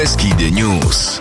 Beskidy News.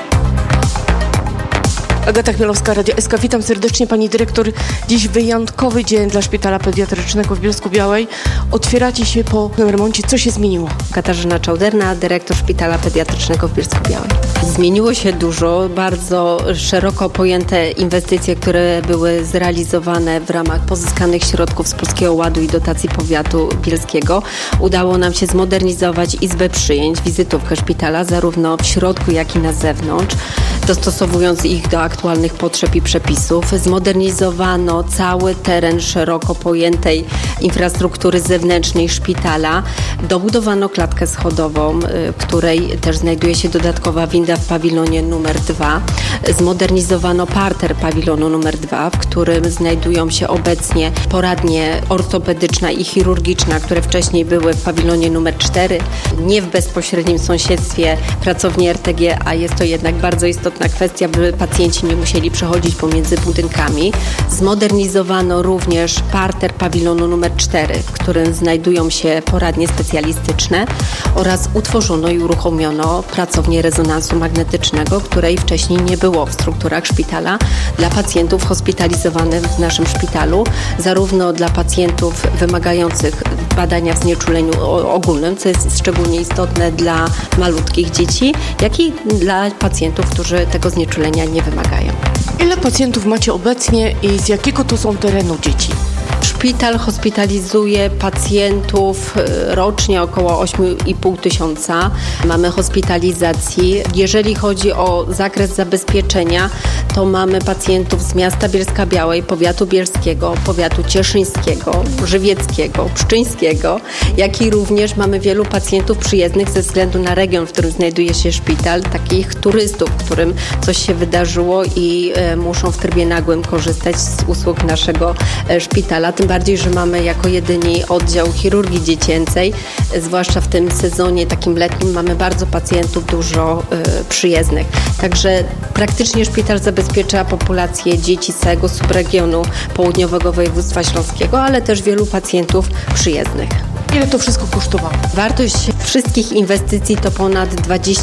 Agata Chmielowska, Radio SK. Witam serdecznie pani dyrektor. Dziś wyjątkowy dzień dla Szpitala Pediatrycznego w Bielsku-Białej. Otwieracie się po remoncie. Co się zmieniło? Katarzyna Czałderna, dyrektor Szpitala Pediatrycznego w Bielsku-Białej. Zmieniło się dużo, bardzo szeroko pojęte inwestycje, które były zrealizowane w ramach pozyskanych środków z Polskiego Ładu i dotacji powiatu bielskiego. Udało nam się zmodernizować izbę przyjęć, wizytówkę szpitala, zarówno w środku, jak i na zewnątrz, dostosowując ich do aktualnych potrzeb i przepisów. Zmodernizowano cały teren szeroko pojętej infrastruktury zewnętrznej szpitala. Dobudowano klatkę schodową, w której też znajduje się dodatkowa winda w pawilonie numer 2. Zmodernizowano parter pawilonu numer 2, w którym znajdują się obecnie poradnie ortopedyczna i chirurgiczna, które wcześniej były w pawilonie numer 4. Nie w bezpośrednim sąsiedztwie pracowni RTG, a jest to jednak bardzo istotna kwestia, by pacjenci nie musieli przechodzić pomiędzy budynkami. Zmodernizowano również parter pawilonu numer 4, w którym znajdują się poradnie specjalistyczne oraz utworzono i uruchomiono pracownię rezonansu magnetycznego, której wcześniej nie było w strukturach szpitala dla pacjentów hospitalizowanych w naszym szpitalu, zarówno dla pacjentów wymagających badania w znieczuleniu ogólnym, co jest szczególnie istotne dla malutkich dzieci, jak i dla pacjentów, którzy tego znieczulenia nie wymagają. Ile pacjentów macie obecnie i z jakiego to są terenu dzieci? Szpital hospitalizuje pacjentów rocznie około 8,5 tysiąca. Mamy hospitalizacji. Jeżeli chodzi o zakres zabezpieczenia, to mamy pacjentów z miasta Bielska-Białej, powiatu bielskiego, powiatu cieszyńskiego, żywieckiego, pszczyńskiego, jak i również mamy wielu pacjentów przyjezdnych ze względu na region, w którym znajduje się szpital, takich turystów, którym coś się wydarzyło i muszą w trybie nagłym korzystać z usług naszego szpitala. Tym bardziej, że mamy jako jedyni oddział chirurgii dziecięcej, zwłaszcza w tym sezonie takim letnim mamy bardzo pacjentów, dużo przyjezdnych. Także praktycznie szpital zabezpiecza populację dzieci z całego subregionu południowego województwa śląskiego, ale też wielu pacjentów przyjezdnych. Ile to wszystko kosztowało? Wartość wszystkich inwestycji to ponad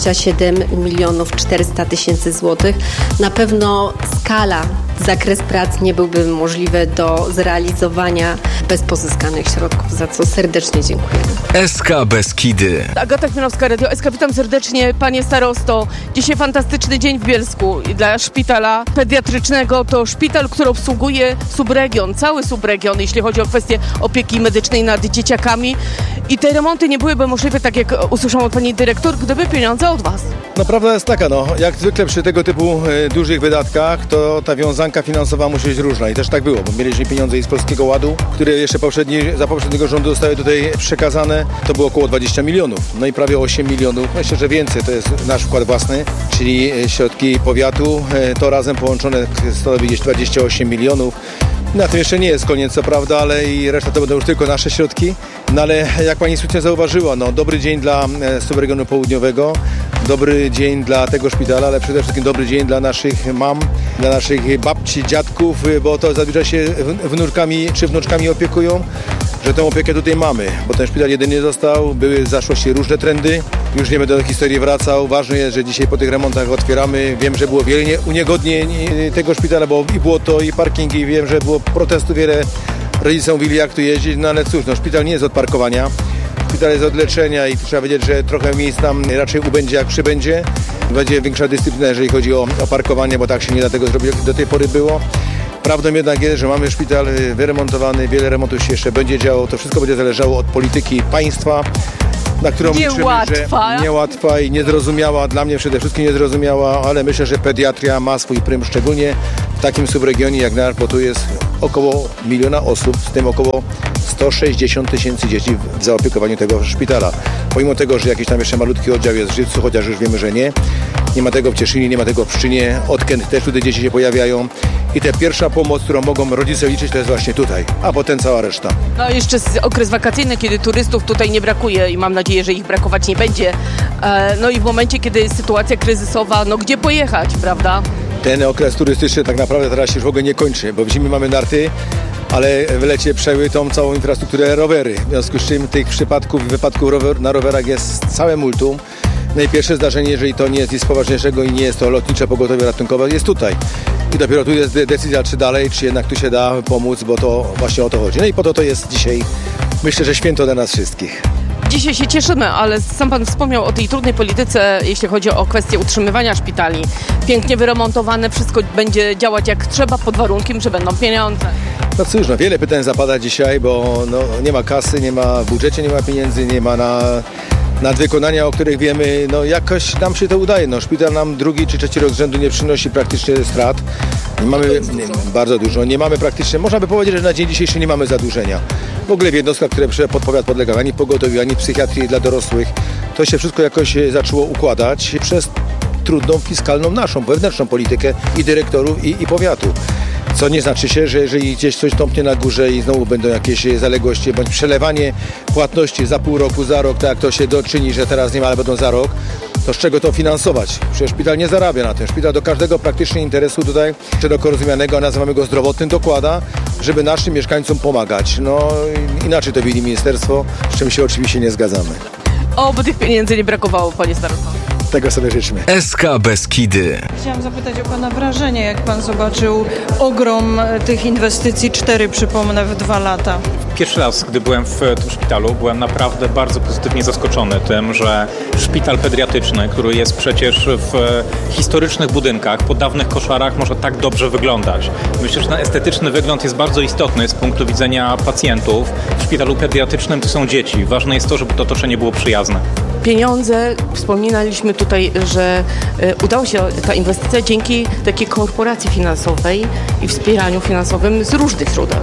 27 400 000 złotych. Na pewno skala, zakres prac nie byłby możliwy do zrealizowania bez pozyskanych środków, za co serdecznie dziękujemy. SK Beskidy. Agata Chmielowska, Radio SK. Witam serdecznie, panie starosto. Dzisiaj fantastyczny dzień w Bielsku i dla Szpitala Pediatrycznego. To szpital, który obsługuje subregion, cały subregion, jeśli chodzi o kwestię opieki medycznej nad dzieciakami. I te remonty nie byłyby możliwe, tak jak usłyszałam od pani dyrektor, gdyby pieniądze od was. No prawda jest taka, jak zwykle przy tego typu dużych wydatkach, to ta wiązanka finansowa musi być różna i też tak było, bo mieliśmy pieniądze i z Polskiego Ładu, które jeszcze za poprzedniego rządu zostały tutaj przekazane, to było około 20 milionów, no i prawie 8 milionów, myślę, że więcej, to jest nasz wkład własny, czyli środki powiatu, to razem połączone stanowi gdzieś 28 milionów. Na tym jeszcze nie jest koniec, co prawda, ale i reszta to będą już tylko nasze środki. No ale jak pani słusznie zauważyła, dobry dzień dla subregionu południowego, dobry dzień dla tego szpitala, ale przede wszystkim dobry dzień dla naszych mam, dla naszych babci, dziadków, bo to zazwyczaj się wnukami czy wnuczkami opiekują, że tę opiekę tutaj mamy, bo ten szpital jedynie został, były w zaszłości różne trendy, już nie będę do historii wracał, ważne jest, że dzisiaj po tych remontach otwieramy, wiem, że było wiele uniegodnień tego szpitala, bo i było to i parkingi, wiem, że było protestów wiele, rodzice mówili jak tu jeździć, ale cóż, szpital nie jest od parkowania, szpital jest od leczenia i trzeba wiedzieć, że trochę miejsc tam raczej ubędzie jak przybędzie, będzie większa dyscyplina, jeżeli chodzi o parkowanie, bo tak się nie da tego zrobić, jak do tej pory było. Prawdą jednak jest, że mamy szpital wyremontowany, wiele remontów się jeszcze będzie działo, to wszystko będzie zależało od polityki państwa, na którą liczymy, że niełatwa i niezrozumiała, dla mnie przede wszystkim niezrozumiała, ale myślę, że pediatria ma swój prym, szczególnie w takim subregionie jak nasz, bo tu jest około 1 miliona osób, z tym około 160 000 dzieci w zaopiekowaniu tego szpitala. Pomimo tego, że jakiś tam jeszcze malutki oddział jest w Żywcu, chociaż już wiemy, że nie ma tego w Cieszynie, nie ma tego w Pszczynie, od Kęt też tutaj dzieci się pojawiają i ta pierwsza pomoc, którą mogą rodzice liczyć, to jest właśnie tutaj, a potem cała reszta. No jeszcze okres wakacyjny, kiedy turystów tutaj nie brakuje i mam nadzieję, że ich brakować nie będzie. No i w momencie, kiedy jest sytuacja kryzysowa, gdzie pojechać, prawda? Ten okres turystyczny tak naprawdę teraz się już w ogóle nie kończy, bo w zimie mamy narty, ale w lecie przejęły tą całą infrastrukturę rowery. W związku z czym tych przypadków i wypadków na rowerach jest całe multum. Pierwsze zdarzenie, jeżeli to nie jest nic poważniejszego i nie jest to lotnicze pogotowie ratunkowe, jest tutaj. I dopiero tu jest decyzja, czy dalej, czy jednak tu się da pomóc, bo to właśnie o to chodzi. No i po to jest dzisiaj, myślę, że święto dla nas wszystkich. Dzisiaj się cieszymy, ale sam pan wspomniał o tej trudnej polityce, jeśli chodzi o kwestię utrzymywania szpitali. Pięknie wyremontowane, wszystko będzie działać jak trzeba, pod warunkiem, że będą pieniądze. No cóż, wiele pytań zapada dzisiaj, bo nie ma kasy, nie ma w budżecie, nie ma pieniędzy, nie ma na nadwykonania, o których wiemy, jakoś nam się to udaje. Szpital nam drugi czy trzeci rok z rzędu nie przynosi praktycznie strat. Mamy bardzo dużo. Nie mamy praktycznie, można by powiedzieć, że na dzień dzisiejszy nie mamy zadłużenia. W ogóle w jednostkach, które pod powiat podlegały, ani w pogotowiu, ani w psychiatrii dla dorosłych, to się wszystko jakoś zaczęło układać przez trudną fiskalną naszą, wewnętrzną politykę i dyrektorów, i powiatu. Co nie znaczy się, że jeżeli gdzieś coś tąpnie na górze i znowu będą jakieś zaległości, bądź przelewanie płatności za pół roku, za rok, tak jak to się doczyni, że teraz nie ma, ale będą za rok, to z czego to finansować? Przecież szpital nie zarabia na tym. Szpital do każdego praktycznie interesu tutaj, szeroko rozumianego, nazywamy go zdrowotnym, dokłada, żeby naszym mieszkańcom pomagać. Inaczej to widzi ministerstwo, z czym się oczywiście nie zgadzamy. Oby tych pieniędzy nie brakowało, panie starosto. Tego sobie życzmy. SK Beskidy. Chciałam zapytać o pana wrażenie, jak pan zobaczył ogrom tych inwestycji, 4 przypomnę w 2 lata. Pierwszy raz, gdy byłem w tym szpitalu, byłem naprawdę bardzo pozytywnie zaskoczony tym, że szpital pediatryczny, który jest przecież w historycznych budynkach, po dawnych koszarach, może tak dobrze wyglądać. Myślę, że ten estetyczny wygląd jest bardzo istotny z punktu widzenia pacjentów. W szpitalu pediatrycznym to są dzieci. Ważne jest to, żeby to otoczenie było przyjazne. Pieniądze, wspominaliśmy tutaj, że udało się ta inwestycja dzięki takiej korporacji finansowej i wspieraniu finansowym z różnych źródeł.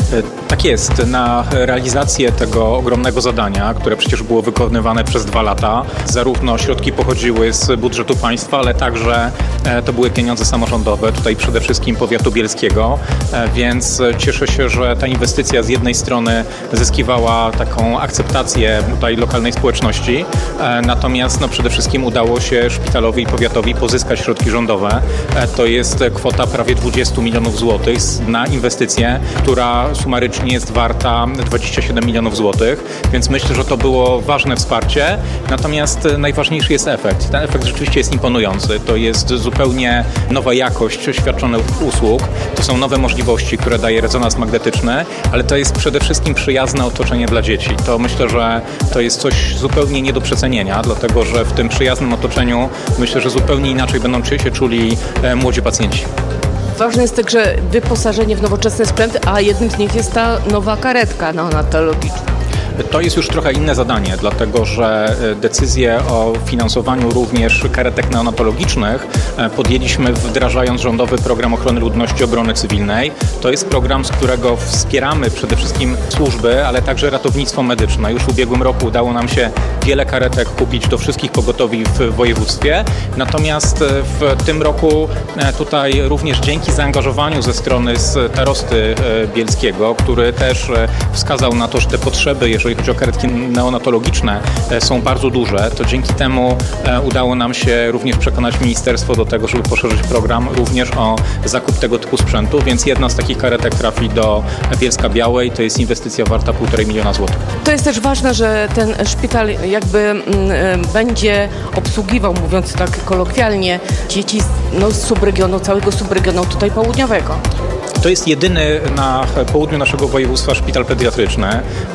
Tak jest. Na realizację tego ogromnego zadania, które przecież było wykonywane przez 2 lata, zarówno środki pochodziły z budżetu państwa, ale także to były pieniądze samorządowe, tutaj przede wszystkim powiatu bielskiego, więc cieszę się, że ta inwestycja z jednej strony zyskiwała taką akceptację tutaj lokalnej społeczności, natomiast przede wszystkim udało się szpitalowi i powiatowi pozyskać środki rządowe. To jest kwota prawie 20 milionów złotych na inwestycję, która sumarycznie jest warta 27 milionów złotych, więc myślę, że to było ważne wsparcie, natomiast najważniejszy jest efekt. Ten efekt rzeczywiście jest imponujący. To jest zupełnie nowa jakość świadczonych usług, to są nowe możliwości, które daje rezonans magnetyczny, ale to jest przede wszystkim przyjazne otoczenie dla dzieci. To myślę, że to jest coś zupełnie nie do przecenienia, dlatego że w tym przyjaznym otoczeniu myślę, że zupełnie inaczej będą się czuli młodzi pacjenci. Ważne jest także wyposażenie w nowoczesny sprzęt, a jednym z nich jest ta nowa karetka neonatologiczna. To jest już trochę inne zadanie, dlatego że decyzję o finansowaniu również karetek neonatologicznych podjęliśmy wdrażając rządowy program ochrony ludności obrony cywilnej. To jest program, z którego wspieramy przede wszystkim służby, ale także ratownictwo medyczne. Już w ubiegłym roku udało nam się wiele karetek kupić do wszystkich pogotowi w województwie. Natomiast w tym roku tutaj również dzięki zaangażowaniu ze strony starosty bielskiego, który też wskazał na to, że te potrzeby, jeżeli chodzi o karetki neonatologiczne, są bardzo duże, to dzięki temu udało nam się również przekonać ministerstwo do tego, żeby poszerzyć program również o zakup tego typu sprzętu, więc jedna z takich karetek trafi do Bielska Białej, to jest inwestycja warta 1,5 miliona złotych. To jest też ważne, że ten szpital jakby będzie obsługiwał, mówiąc tak kolokwialnie, dzieci z subregionu, całego subregionu tutaj południowego. To jest jedyny na południu naszego województwa szpital pediatryczny,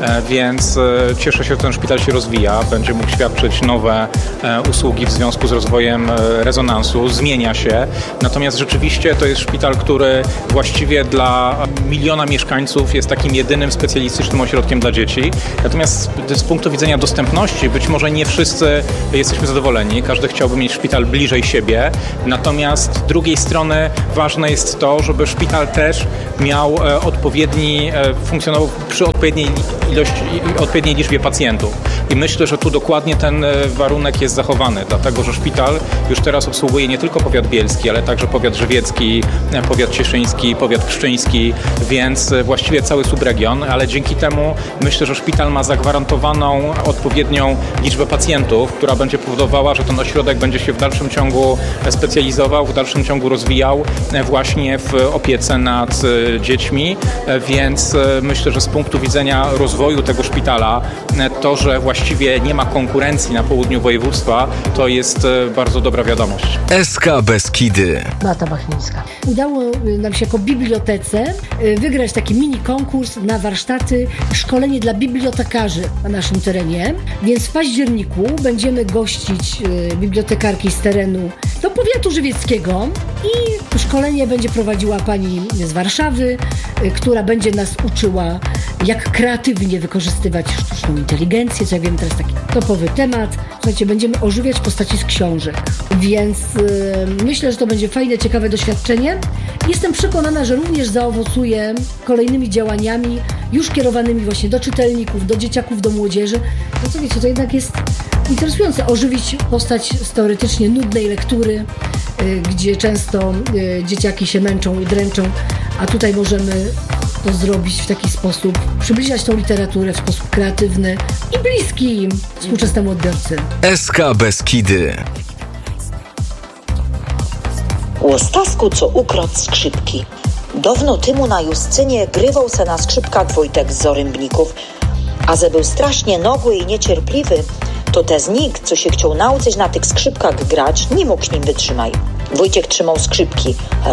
więc cieszę się, że ten szpital się rozwija, będzie mógł świadczyć nowe usługi w związku z rozwojem rezonansu, zmienia się. Natomiast rzeczywiście to jest szpital, który właściwie dla 1 miliona mieszkańców jest takim jedynym specjalistycznym ośrodkiem dla dzieci. Natomiast z punktu widzenia dostępności być może nie wszyscy jesteśmy zadowoleni. Każdy chciałby mieć szpital bliżej siebie. Natomiast z drugiej strony ważne jest to, żeby szpital też miał funkcjonował przy odpowiedniej liczbie pacjentów. I myślę, że tu dokładnie ten warunek jest zachowany, dlatego że szpital już teraz obsługuje nie tylko powiat bielski, ale także powiat żywiecki, powiat cieszyński, powiat pszczyński, więc właściwie cały subregion, ale dzięki temu myślę, że szpital ma zagwarantowaną odpowiednią liczbę pacjentów, która będzie powodowała, że ten ośrodek będzie się w dalszym ciągu specjalizował, w dalszym ciągu rozwijał właśnie w opiece nad nad dziećmi, więc myślę, że z punktu widzenia rozwoju tego szpitala to, że właściwie nie ma konkurencji na południu województwa, to jest bardzo dobra wiadomość. SK Beskidy. Beata Bachmińska. Udało nam się jako bibliotece wygrać taki mini konkurs na warsztaty, szkolenie dla bibliotekarzy na naszym terenie, więc w październiku będziemy gościć bibliotekarki z terenu do powiatu żywieckiego i szkolenie będzie prowadziła pani z Warszawy, która będzie nas uczyła, jak kreatywnie wykorzystywać sztuczną inteligencję, co ja wiem, teraz taki topowy temat. Słuchajcie, będziemy ożywiać postaci z książek, więc myślę, że to będzie fajne, ciekawe doświadczenie. Jestem przekonana, że również zaowocuje kolejnymi działaniami już kierowanymi właśnie do czytelników, do dzieciaków, do młodzieży. No co wiecie, to jednak jest interesujące ożywić postać z teoretycznie nudnej lektury, gdzie często dzieciaki się męczą i dręczą, a tutaj możemy to zrobić w taki sposób, przybliżać tą literaturę w sposób kreatywny i bliski współczesnemu odbiorcy. SK Beskidy. O Stasku, co ukradł skrzypki. Dawno temu na Juscynie grywał se na skrzypkach Wojtek z Zorębników, a ze był strasznie nagły i niecierpliwy, to też nikt, co się chciał nauczyć na tych skrzypkach grać, nie mógł z nim wytrzymać. Wojciech trzymał skrzypki.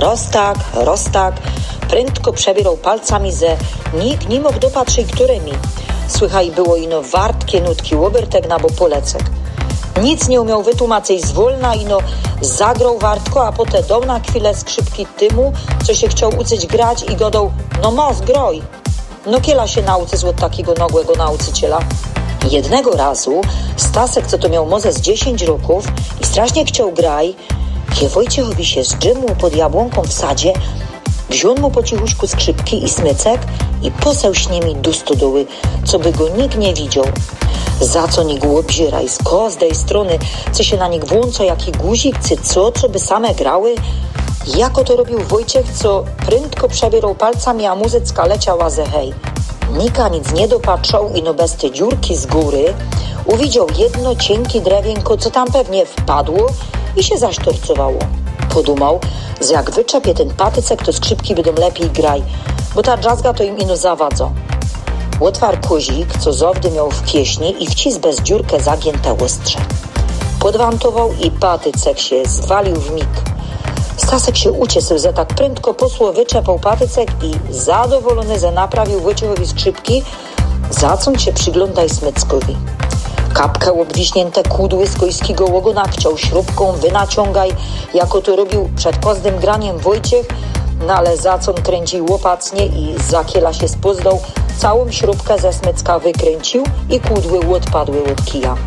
Roztak. Prędko przebierał palcami, że nikt nie mógł dopatrzeć, którymi. Słychaj było ino wartkie nutki łobertek na bo polecek. Nic nie umiał wytłumaczyć zwolna, ino zagrał wartko, a potem dał na chwilę skrzypki tymu, co się chciał uczyć grać i godał, no mos, groj. No kiela się nauczyć od takiego nagłego nauczyciela. Jednego razu Stasek, co to miał może z 10 roków i strasznie chciał graj, kiedy Wojciechowi się zdrzymł pod jabłonką w sadzie, wziął mu po cichuśku skrzypki i smycek i poseł z nimi do stodoły, co by go nikt nie widział. Za co nikt obzieraj z każdej strony, co się na nich włącza, jaki guzik, czy co by same grały. Jako to robił Wojciech, co prędko przebierał palcami, a muzycka leciała ze hej. Nika nic nie dopatrzał i no bez te dziurki z góry uwidział jedno cienkie drewienko, co tam pewnie wpadło i się zasztorcowało. Podumał, że jak wyczepie ten patycek, to skrzypki będą lepiej graj, bo ta dżazga to im ino zawadza. Otwarł kozik, co zowdy miał w kieśni i wcisł bez dziurkę zagięte ostrze. Podwantował i patycek się zwalił w mig. Stasek się ucieszył, że tak prędko posło wyczepał patycek i zadowolony, że naprawił Wojciechowi skrzypki, zacąc się przyglądaj smyckowi. Kapkę obwiśnięte kudły z końskiego łogona chciał śrubką wynaciągaj, jako to robił przed każdym graniem Wojciech, no ale zacąc kręcił łopacnie i zakiela się spozdał, całą śrubkę ze smycka wykręcił i kudły odpadły od kija.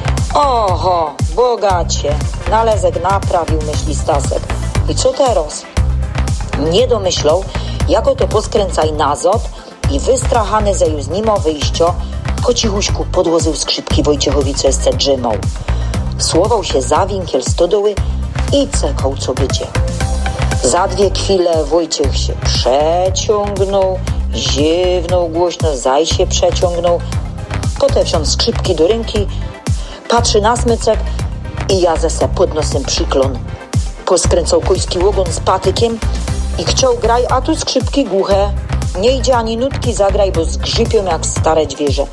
Oho, bogacie, nalezek naprawił, myśli Stasek. I co teraz? Nie domyślał, jako to poskręcaj nazad i wystrachany, że już nie ma wyjścia, po cichuśku podłożył skrzypki Wojciechowi, co jeszcze drzymał. Słował się za winkiel stodoły i czekał, co będzie. Za 2 chwile Wojciech się przeciągnął, ziewnął głośno, zaj się przeciągnął. Potem wziął skrzypki do ręki, patrzy na smycek i ja se pod nosem przyklon. Poskręcał koński łogon z patykiem i chciał graj, a tu skrzypki głuche. Nie idzie ani nutki zagraj, bo zgrzypią jak stare dźwierze.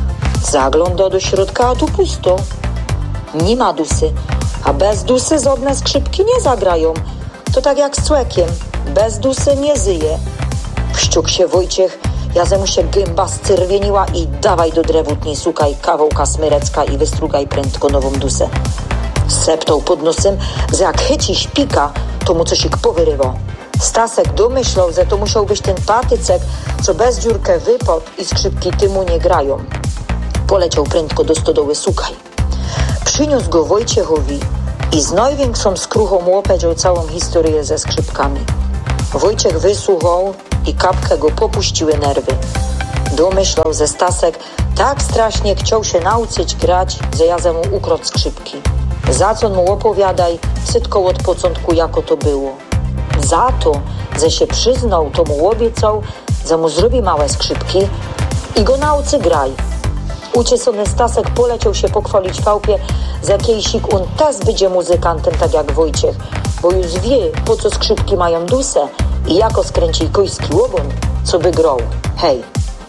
Zagląda do środka, a tu pusto. Nie ma dusy, a bez dusy żadne skrzypki nie zagrają. To tak jak z cłekiem, bez dusy nie zyje. Wściókł się Wojciech, ja mu się gęba scyrwieniła i dawaj do drewutni, sukaj kawałka smyrecka i wystrugaj prędko nową dusę. Septał pod nosem, że jak chyci śpika, to mu coś powyrywa. Stasek domyślał, że to musiał być ten patycek, co bez dziurkę wypadł i skrzypki tymu nie grają. Poleciał prędko do stodoły sukaj. Przyniósł go Wojciechowi i z największą skruchą opowiedział całą historię ze skrzypkami. Wojciech wysłuchał i kapkę go popuściły nerwy. Domyślał, że Stasek tak strasznie chciał się nauczyć grać, że ja mu ukradł skrzypki. Za co mu opowiadaj, wszystko od początku jako to było. Za to, że się przyznał, to mu obiecał, że mu zrobi małe skrzypki i go nauczy graj. Ucieszony Stasek poleciał się pochwalić Fałpie, z jakiejsik on też będzie muzykantem tak jak Wojciech, bo już wie, po co skrzypki mają dusę i jako skręci kujski łobon, co by grał. Hej!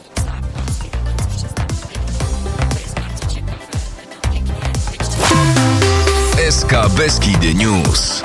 SK Beskidy News.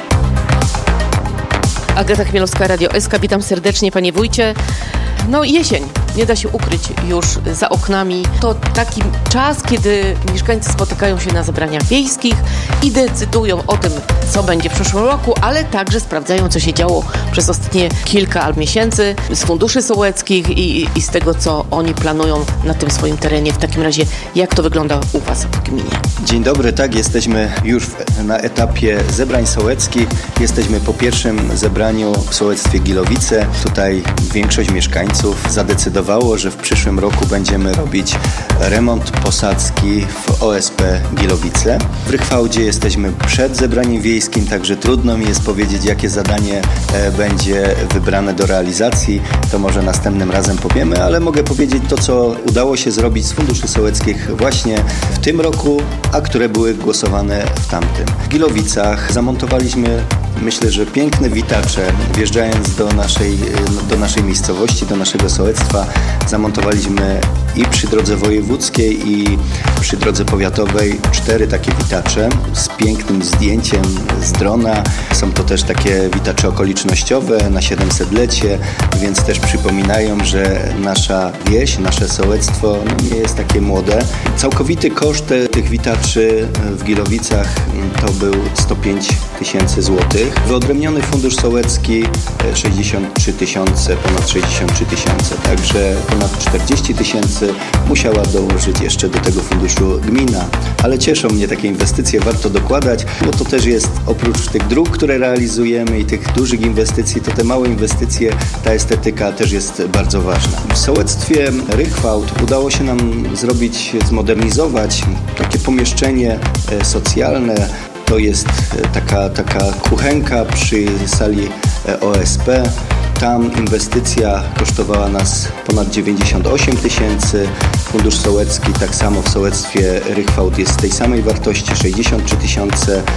Agata Chmielowska, Radio SK. Witam serdecznie, panie wójcie. No jesień, nie da się ukryć już za oknami. To taki czas, kiedy mieszkańcy spotykają się na zebraniach wiejskich i decydują o tym, co będzie w przyszłym roku, ale także sprawdzają, co się działo przez ostatnie kilka miesięcy z funduszy sołeckich i z tego, co oni planują na tym swoim terenie. W takim razie, jak to wygląda u was w gminie? Dzień dobry, tak, jesteśmy już na etapie zebrań sołeckich. Jesteśmy po pierwszym zebraniu w sołectwie Gilowice. Tutaj większość mieszkańców zadecydowało, że w przyszłym roku będziemy robić remont posadzki w OSP Gilowice. W Rychwałdzie jesteśmy przed zebraniem wiejskim, także trudno mi jest powiedzieć, jakie zadanie będzie wybrane do realizacji. To może następnym razem powiemy, ale mogę powiedzieć to, co udało się zrobić z funduszy sołeckich właśnie w tym roku, a które były głosowane w tamtym. W Gilowicach zamontowaliśmy, myślę, że piękne witacze. Wjeżdżając do naszej miejscowości, do naszego sołectwa, zamontowaliśmy i przy drodze wojewódzkiej, i przy drodze powiatowej 4 takie witacze z pięknym zdjęciem z drona. Są to też takie witacze okolicznościowe na 700-lecie, więc też przypominają, że nasza wieś, nasze sołectwo nie jest takie młode. Całkowity koszt tych witaczy w Gilowicach to był 105 000 złotych. Wyodrębniony fundusz sołecki 63 000, ponad 63 000, także ponad 40 000 musiała dołożyć jeszcze do tego funduszu gmina. Ale cieszą mnie takie inwestycje, warto dokładać, bo to też jest oprócz tych dróg, które realizujemy i tych dużych inwestycji, to te małe inwestycje, ta estetyka też jest bardzo ważna. W sołectwie Rychwałd udało się nam zmodernizować takie pomieszczenie socjalne. To jest taka kuchenka przy sali OSP. Tam inwestycja kosztowała nas ponad 98 000. Fundusz sołecki tak samo w sołectwie Rychwałd jest tej samej wartości 63 000,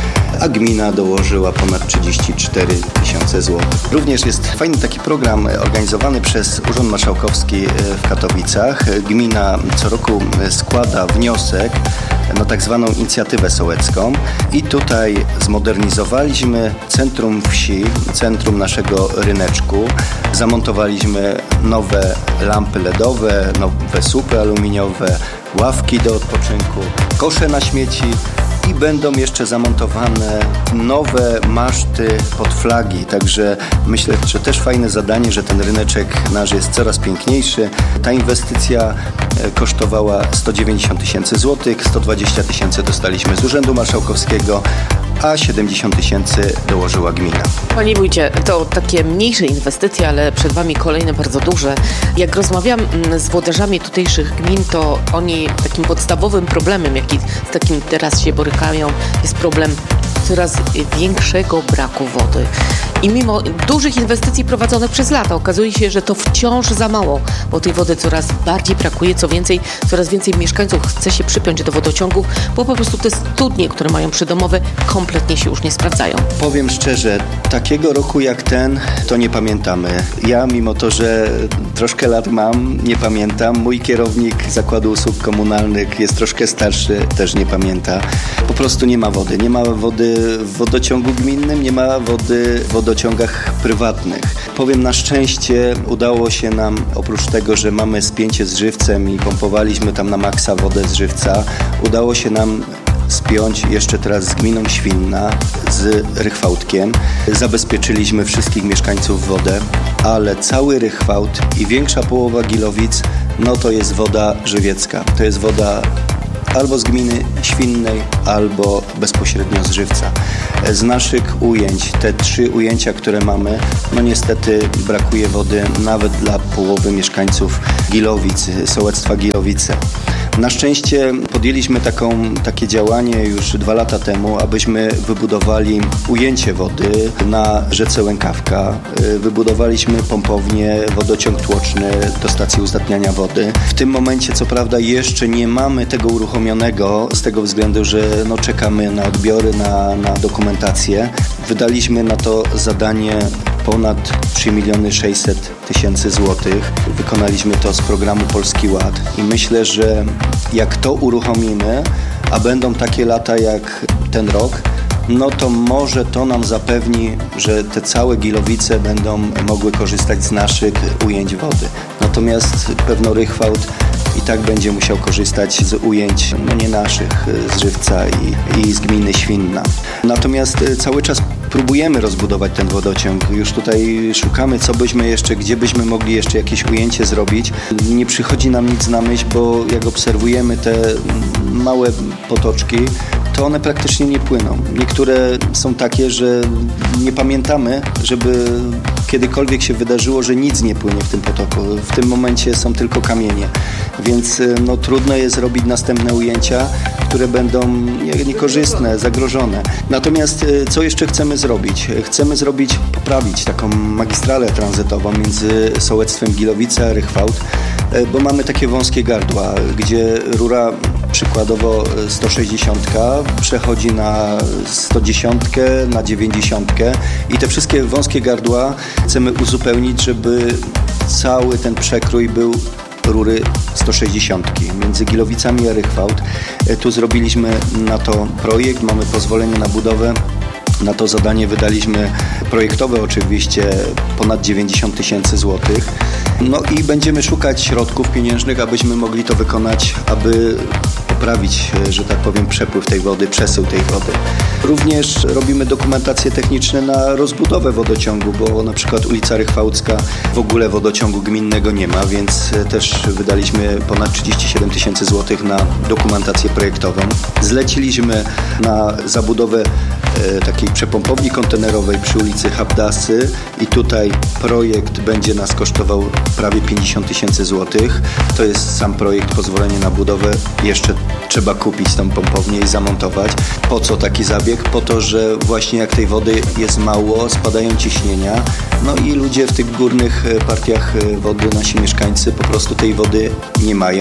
a gmina dołożyła ponad 34 000 złotych. Również jest fajny taki program organizowany przez Urząd Marszałkowski w Katowicach. Gmina co roku składa wniosek na tak zwaną inicjatywę sołecką i tutaj zmodernizowaliśmy centrum wsi, centrum naszego ryneczku. Zamontowaliśmy nowe lampy LEDowe, nowe słupy aluminiowe, ławki do odpoczynku, kosze na śmieci i będą jeszcze zamontowane nowe maszty pod flagi. Także myślę, że też fajne zadanie, że ten ryneczek nasz jest coraz piękniejszy. Ta inwestycja kosztowała 190 000 złotych, 120 000 dostaliśmy z Urzędu Marszałkowskiego, a 70 000 dołożyła gmina. Panie wójcie, to takie mniejsze inwestycje, ale przed wami kolejne bardzo duże. Jak rozmawiam z włodarzami tutejszych gmin, to oni takim podstawowym problemem, jaki z takim teraz się borykają, jest problem coraz większego braku wody. I mimo dużych inwestycji prowadzonych przez lata okazuje się, że to wciąż za mało, bo tej wody coraz bardziej brakuje. Co więcej, coraz więcej mieszkańców chce się przypiąć do wodociągów, bo po prostu te studnie, które mają przydomowe, kompletnie się już nie sprawdzają. Powiem szczerze, takiego roku jak ten to nie pamiętamy. Ja, mimo to, że troszkę lat mam, nie pamiętam. Mój kierownik Zakładu Usług Komunalnych jest troszkę starszy, też nie pamięta. Po prostu nie ma wody. Nie ma wody w wodociągu gminnym, nie ma wody w wodociągach prywatnych. Powiem, na szczęście udało się nam, oprócz tego, że mamy spięcie z żywcem i pompowaliśmy tam na maksa wodę z żywca, udało się nam spiąć jeszcze teraz z gminą Świnna, z Rychwałdkiem. Zabezpieczyliśmy wszystkich mieszkańców wodę, ale cały Rychwałd i większa połowa Gilowic, no to jest woda żywiecka. To jest woda albo z gminy Świnnej, albo bezpośrednio z żywca. Z naszych ujęć, te 3 ujęcia, które mamy, no niestety brakuje wody nawet dla połowy mieszkańców Gilowic, sołectwa Gilowice. Na szczęście podjęliśmy takie działanie już 2 lata temu, abyśmy wybudowali ujęcie wody na rzece Łękawka. Wybudowaliśmy pompownię, wodociąg tłoczny do stacji uzdatniania wody. W tym momencie, co prawda, jeszcze nie mamy tego uruchomionego, z tego względu, że czekamy na odbiory, na dokumentację. Wydaliśmy na to zadanie ponad 3 600 000 złotych. Wykonaliśmy to z programu Polski Ład i myślę, że jak to uruchomimy, a będą takie lata jak ten rok, no to może to nam zapewni, że te całe Gilowice będą mogły korzystać z naszych ujęć wody. Natomiast pewno Rychwałd i tak będzie musiał korzystać z ujęć nie naszych, z Żywca i z gminy Świnna. Natomiast cały czas próbujemy rozbudować ten wodociąg. Już tutaj szukamy, co byśmy jeszcze, gdzie byśmy mogli jeszcze jakieś ujęcie zrobić. Nie przychodzi nam nic na myśl, bo jak obserwujemy te małe potoczki, to one praktycznie nie płyną. Niektóre są takie, że nie pamiętamy, żeby kiedykolwiek się wydarzyło, że nic nie płynie w tym potoku. W tym momencie są tylko kamienie, więc trudno jest robić następne ujęcia, które będą niekorzystne, zagrożone. Natomiast co jeszcze chcemy zrobić? Chcemy poprawić taką magistralę tranzytową między sołectwem Gilowice a Rychwałd, bo mamy takie wąskie gardła, gdzie rura przykładowo 160 przechodzi na 110, na 90 i te wszystkie wąskie gardła chcemy uzupełnić, żeby cały ten przekrój był rury 160 między Gilowicami a Rychwałd. Tu zrobiliśmy na to projekt, mamy pozwolenie na budowę. Na to zadanie wydaliśmy projektowe oczywiście ponad 90 000 złotych. No i będziemy szukać środków pieniężnych, abyśmy mogli to wykonać, aby poprawić, że tak powiem, przepływ tej wody, przesył tej wody. Również robimy dokumentacje techniczne na rozbudowę wodociągu, bo na przykład ulica Rychwałdzka w ogóle wodociągu gminnego nie ma, więc też wydaliśmy ponad 37 000 złotych na dokumentację projektową. Zleciliśmy na zabudowę takiej przepompowni kontenerowej przy ulicy Habdasy i tutaj projekt będzie nas kosztował prawie 50 000 złotych. To jest sam projekt, pozwolenie na budowę. Jeszcze trzeba kupić tą pompownię i zamontować. Po co taki zabieg? Po to, że właśnie jak tej wody jest mało, spadają ciśnienia, no i ludzie w tych górnych partiach wody, nasi mieszkańcy po prostu tej wody nie mają.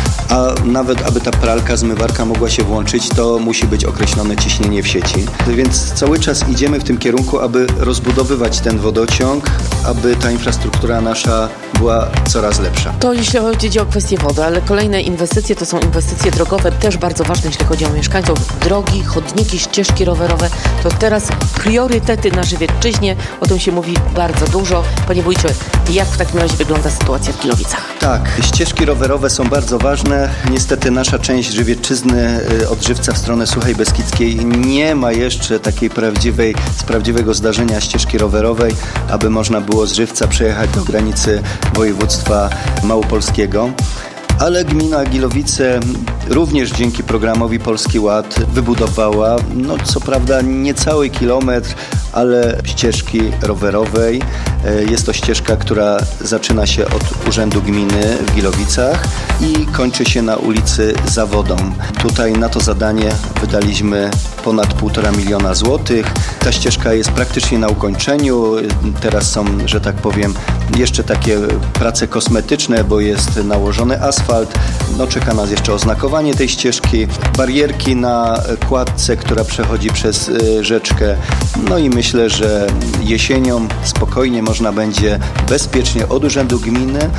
A nawet aby ta pralka, zmywarka mogła się włączyć, to musi być określone ciśnienie w sieci. Więc cały czas idziemy w tym kierunku, aby rozbudowywać ten wodociąg, aby ta infrastruktura nasza była coraz lepsza. To jeśli chodzi o kwestię wody, ale kolejne inwestycje to są inwestycje drogowe, też bardzo ważne, jeśli chodzi o mieszkańców. Drogi, chodniki, ścieżki rowerowe, to teraz priorytety na Żywiecczyźnie, o tym się mówi bardzo dużo. Panie wójcie, jak w takim razie wygląda sytuacja w Gilowicach? Tak, ścieżki rowerowe są bardzo ważne. Niestety nasza część Żywiecczyzny od Żywca w stronę Suchej Beskidzkiej nie ma jeszcze takiej prawdziwego zdarzenia ścieżki rowerowej, aby można było z Żywca przejechać do granicy województwa małopolskiego. Ale gmina Gilowice również dzięki programowi Polski Ład wybudowała, co prawda niecały kilometr, ale ścieżki rowerowej. Jest to ścieżka, która zaczyna się od Urzędu Gminy w Gilowicach i kończy się na ulicy Zawodom. Tutaj na to zadanie wydaliśmy ponad 1,5 miliona złotych. Ta ścieżka jest praktycznie na ukończeniu. Teraz są, że tak powiem, jeszcze takie prace kosmetyczne, bo jest nałożony asfalt. Czeka nas jeszcze oznakowanie tej ścieżki, barierki na kładce, która przechodzi przez rzeczkę. I myślę, że jesienią spokojnie można będzie bezpiecznie od Urzędu Gminy,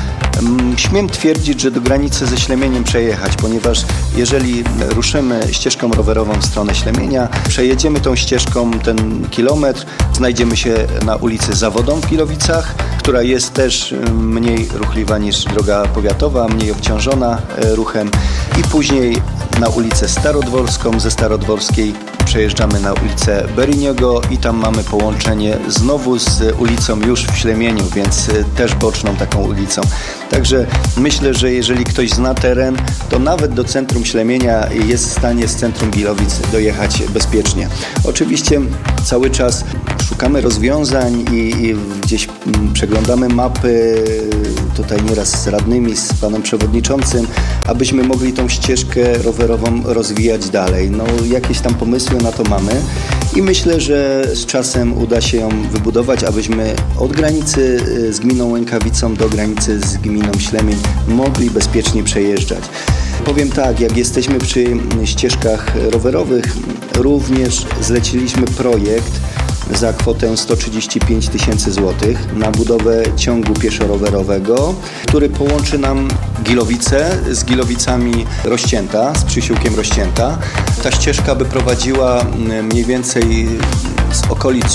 śmiem twierdzić, że do granicy ze Ślemieniem przejechać, ponieważ jeżeli ruszymy ścieżką rowerową w stronę Ślemienia, przejedziemy tą ścieżką ten kilometr, znajdziemy się na ulicy Zawodom w Gilowicach, która jest też mniej ruchliwa niż droga powiatowa, mniej obciążona ruchem i później na ulicę Starodworską, ze Starodworskiej przejeżdżamy na ulicę Beriniego i tam mamy połączenie znowu z ulicą już w Ślemieniu, więc też boczną taką ulicą. Także myślę, że jeżeli ktoś zna teren, to nawet do centrum Ślemienia jest w stanie z centrum Gilowic dojechać bezpiecznie. Oczywiście cały czas szukamy rozwiązań i gdzieś przeglądamy mapy, tutaj nieraz z radnymi, z panem przewodniczącym, abyśmy mogli tą ścieżkę rowerową rozwijać dalej. Jakieś tam pomysły na to mamy i myślę, że z czasem uda się ją wybudować, abyśmy od granicy z gminą Łękawicą do granicy z gminą Ślemień mogli bezpiecznie przejeżdżać. Powiem tak, jak jesteśmy przy ścieżkach rowerowych, również zleciliśmy projekt za kwotę 135 tysięcy złotych na budowę ciągu pieszo-rowerowego, który połączy nam Gilowice z Gilowicami Rościęta, z Przysiłkiem Rościęta. Ta ścieżka by prowadziła mniej więcej z okolic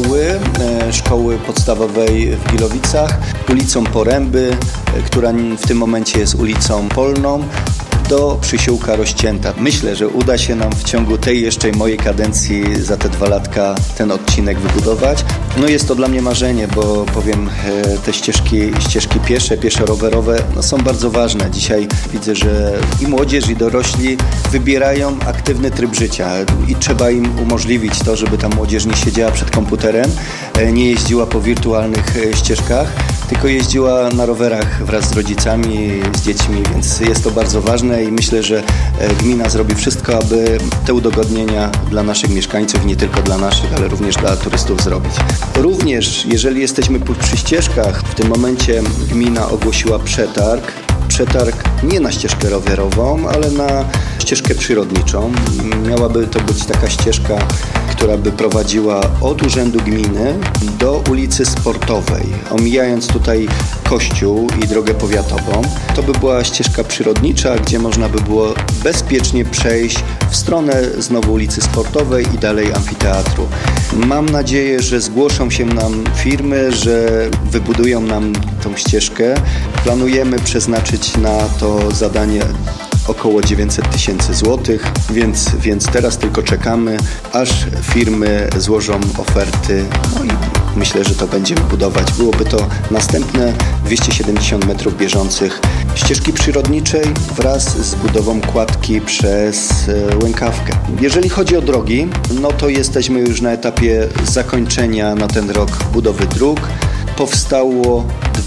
szkoły podstawowej w Gilowicach, ulicą Poręby, która w tym momencie jest ulicą Polną, do Przysiłka Rościęta. Myślę, że uda się nam w ciągu tej jeszcze mojej kadencji za te 2 latka ten odcinek wybudować. No jest to dla mnie marzenie, bo powiem, te ścieżki pieszo-rowerowe są bardzo ważne. Dzisiaj widzę, że i młodzież, i dorośli wybierają aktywny tryb życia i trzeba im umożliwić to, żeby ta młodzież nie siedziała przed komputerem, nie jeździła po wirtualnych ścieżkach, tylko jeździła na rowerach wraz z rodzicami, z dziećmi, więc jest to bardzo ważne i myślę, że gmina zrobi wszystko, aby te udogodnienia dla naszych mieszkańców, nie tylko dla naszych, ale również dla turystów zrobić. Również, jeżeli jesteśmy przy ścieżkach, w tym momencie gmina ogłosiła przetarg nie na ścieżkę rowerową, ale na ścieżkę przyrodniczą. Miałaby to być taka ścieżka, która by prowadziła od urzędu gminy do ulicy Sportowej, omijając tutaj kościół i drogę powiatową. To by była ścieżka przyrodnicza, gdzie można by było bezpiecznie przejść w stronę znowu ulicy Sportowej i dalej amfiteatru. Mam nadzieję, że zgłoszą się nam firmy, że wybudują nam tą ścieżkę. Planujemy przeznaczyć na to zadanie około 900 tysięcy złotych, więc teraz tylko czekamy, aż firmy złożą oferty. No i myślę, że to będziemy budować. Byłoby to następne 270 metrów bieżących ścieżki przyrodniczej wraz z budową kładki przez Łękawkę. Jeżeli chodzi o drogi, no to jesteśmy już na etapie zakończenia na ten rok budowy dróg. Powstało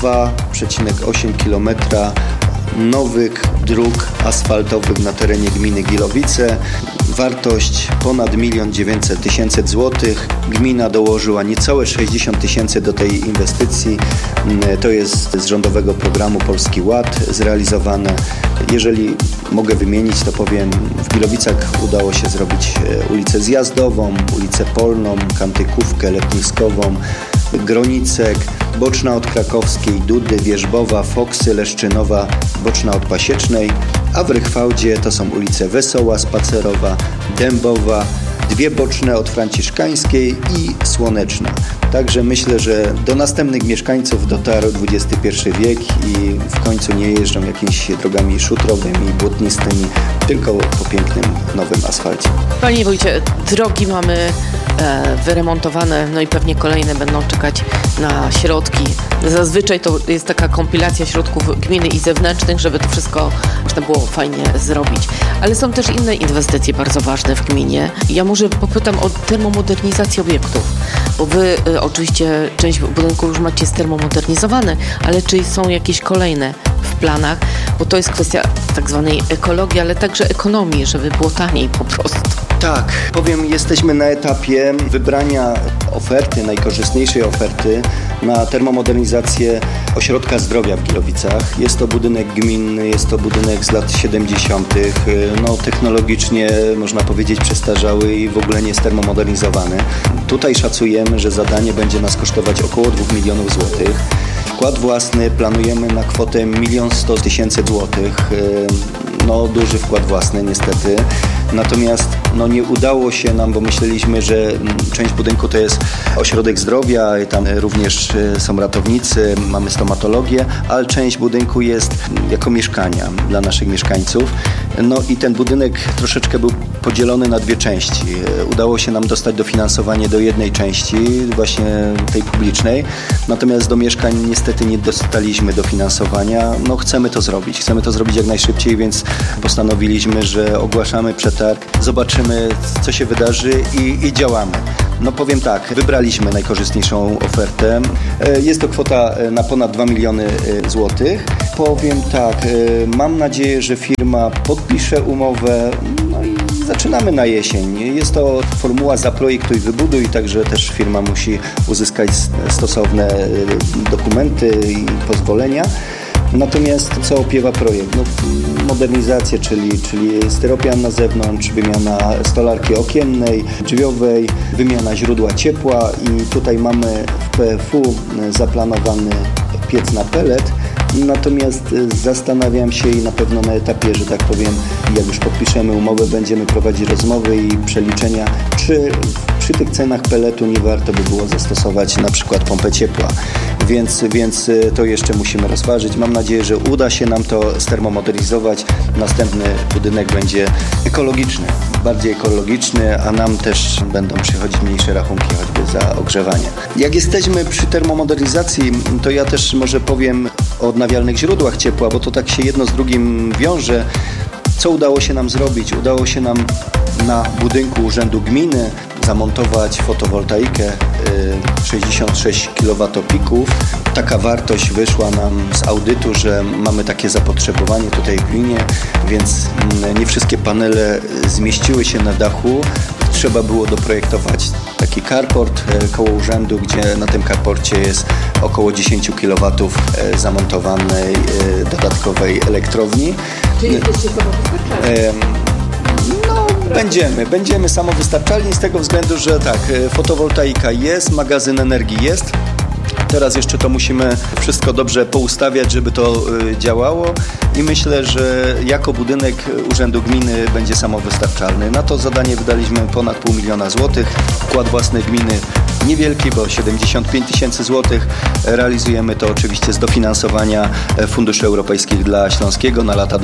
2,8 km nowych dróg asfaltowych na terenie gminy Gilowice. Wartość ponad 1 900 000 złotych. Gmina dołożyła niecałe 60 tysięcy do tej inwestycji. To jest z rządowego programu Polski Ład zrealizowane. Jeżeli mogę wymienić, to powiem, w Gilowicach udało się zrobić ulicę Zjazdową, ulicę Polną, Kantykówkę, Letniskową, Gronicek, boczna od Krakowskiej, Dudy, Wierzbowa, Foksy, Leszczynowa, boczna od Pasiecznej, a w Rychwałdzie to są ulice Wesoła, Spacerowa, Dębowa, 2 boczne od Franciszkańskiej i Słoneczna. Także myślę, że do następnych mieszkańców dotarł XXI wiek i w końcu nie jeżdżą jakimiś drogami szutrowymi, błotnistymi, tylko po pięknym, nowym asfalcie. Panie wójcie, drogi mamy wyremontowane, no i pewnie kolejne będą czekać na środki. Zazwyczaj to jest taka kompilacja środków gminy i zewnętrznych, żeby to wszystko można było fajnie zrobić. Ale są też inne inwestycje bardzo ważne w gminie. Ja może popytam o termomodernizację obiektów, bo wy oczywiście część budynków już macie stermomodernizowane, ale czy są jakieś kolejne w planach? Bo to jest kwestia tak zwanej ekologii, ale także ekonomii, żeby było taniej po prostu. Tak, powiem, jesteśmy na etapie wybrania oferty, najkorzystniejszej oferty na termomodernizację ośrodka zdrowia w Gilowicach. Jest to budynek gminny, jest to budynek z lat 70. Technologicznie można powiedzieć przestarzały i w ogóle nie stermomodernizowany. Tutaj szacujemy, że zadanie będzie nas kosztować około 2 milionów złotych. Wkład własny planujemy na kwotę 1 100 000 złotych. Duży wkład własny niestety. Natomiast nie udało się nam, bo myśleliśmy, że część budynku to jest ośrodek zdrowia, tam również są ratownicy, mamy stomatologię, ale część budynku jest jako mieszkania dla naszych mieszkańców. I ten budynek troszeczkę był podzielony na 2 części. Udało się nam dostać dofinansowanie do jednej części, właśnie tej publicznej, natomiast do mieszkań niestety nie dostaliśmy dofinansowania. Chcemy to zrobić jak najszybciej, więc postanowiliśmy, że ogłaszamy przetarg, zobaczymy, co się wydarzy i działamy. Powiem tak, wybraliśmy najkorzystniejszą ofertę. Jest to kwota na ponad 2 miliony złotych. Powiem tak, mam nadzieję, że firma podpisze umowę, i zaczynamy na jesień. Jest to formuła zaprojektuj, wybuduj, także też firma musi uzyskać stosowne dokumenty i pozwolenia. Natomiast co opiewa projekt? termomodernizację, czyli styropian na zewnątrz, wymiana stolarki okiennej, drzwiowej, wymiana źródła ciepła i tutaj mamy w PFU zaplanowany piec na pellet. Natomiast zastanawiam się i na pewno na etapie, że tak powiem, jak już podpiszemy umowę, będziemy prowadzić rozmowy i przeliczenia, czy przy tych cenach pelletu nie warto by było zastosować na przykład pompę ciepła. Więc to jeszcze musimy rozważyć. Mam nadzieję, że uda się nam to stermomodernizować. Następny budynek będzie ekologiczny, bardziej ekologiczny, a nam też będą przychodzić mniejsze rachunki choćby za ogrzewanie. Jak jesteśmy przy termomodernizacji, to ja też może powiem o odnawialnych źródłach ciepła, bo to tak się jedno z drugim wiąże. Co udało się nam zrobić? Udało się nam na budynku Urzędu Gminy zamontować fotowoltaikę 66 kWp. Taka wartość wyszła nam z audytu, że mamy takie zapotrzebowanie tutaj w gminie, więc nie wszystkie panele zmieściły się na dachu. Trzeba było doprojektować taki carport koło urzędu, gdzie na tym carporcie jest około 10 kW zamontowanej dodatkowej elektrowni. Czyli jesteście samowystarczalni? Będziemy samowystarczalni z tego względu, że tak, fotowoltaika jest, magazyn energii jest. Teraz jeszcze to musimy wszystko dobrze poustawiać, żeby to działało i myślę, że jako budynek Urzędu Gminy będzie samowystarczalny. Na to zadanie wydaliśmy ponad 500 000 złotych. Wkład własny gminy niewielki, bo 75 000 złotych. Realizujemy to oczywiście z dofinansowania funduszy europejskich dla Śląskiego na lata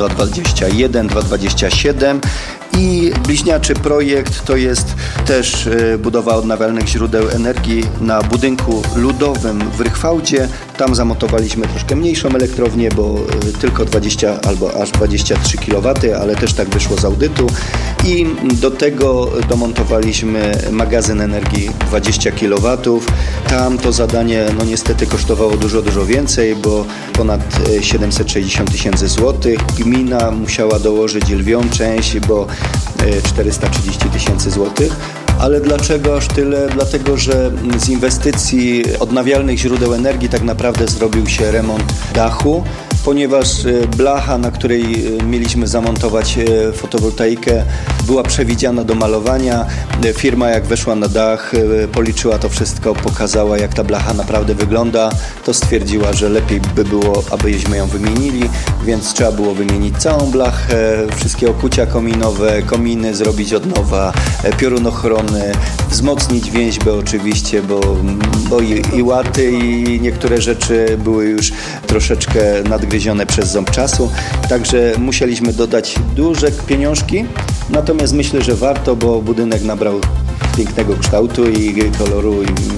2021-2027. I bliźniaczy projekt to jest też budowa odnawialnych źródeł energii na budynku ludowym w Rychwałdzie. Tam zamontowaliśmy troszkę mniejszą elektrownię, bo tylko 20 albo aż 23 kW, ale też tak wyszło z audytu. I do tego domontowaliśmy magazyn energii 20 kW. Tam to zadanie niestety kosztowało dużo więcej, bo ponad 760 000 złotych. Gmina musiała dołożyć lwią część, bo 430 000 złotych. Ale dlaczego aż tyle? Dlatego, że z inwestycji odnawialnych źródeł energii tak naprawdę zrobił się remont dachu, ponieważ blacha, na której mieliśmy zamontować fotowoltaikę, była przewidziana do malowania. Firma jak weszła na dach, policzyła to wszystko, pokazała jak ta blacha naprawdę wygląda, to stwierdziła, że lepiej by było, abyśmy ją wymienili, więc trzeba było wymienić całą blachę, wszystkie okucia kominowe, kominy zrobić od nowa, piorunochronę, wzmocnić więźbę oczywiście, bo i łaty i niektóre rzeczy były już troszeczkę nadgryzione przez ząb czasu, także musieliśmy dodać duże pieniążki, natomiast myślę, że warto, bo budynek nabrał pięknego kształtu i koloru,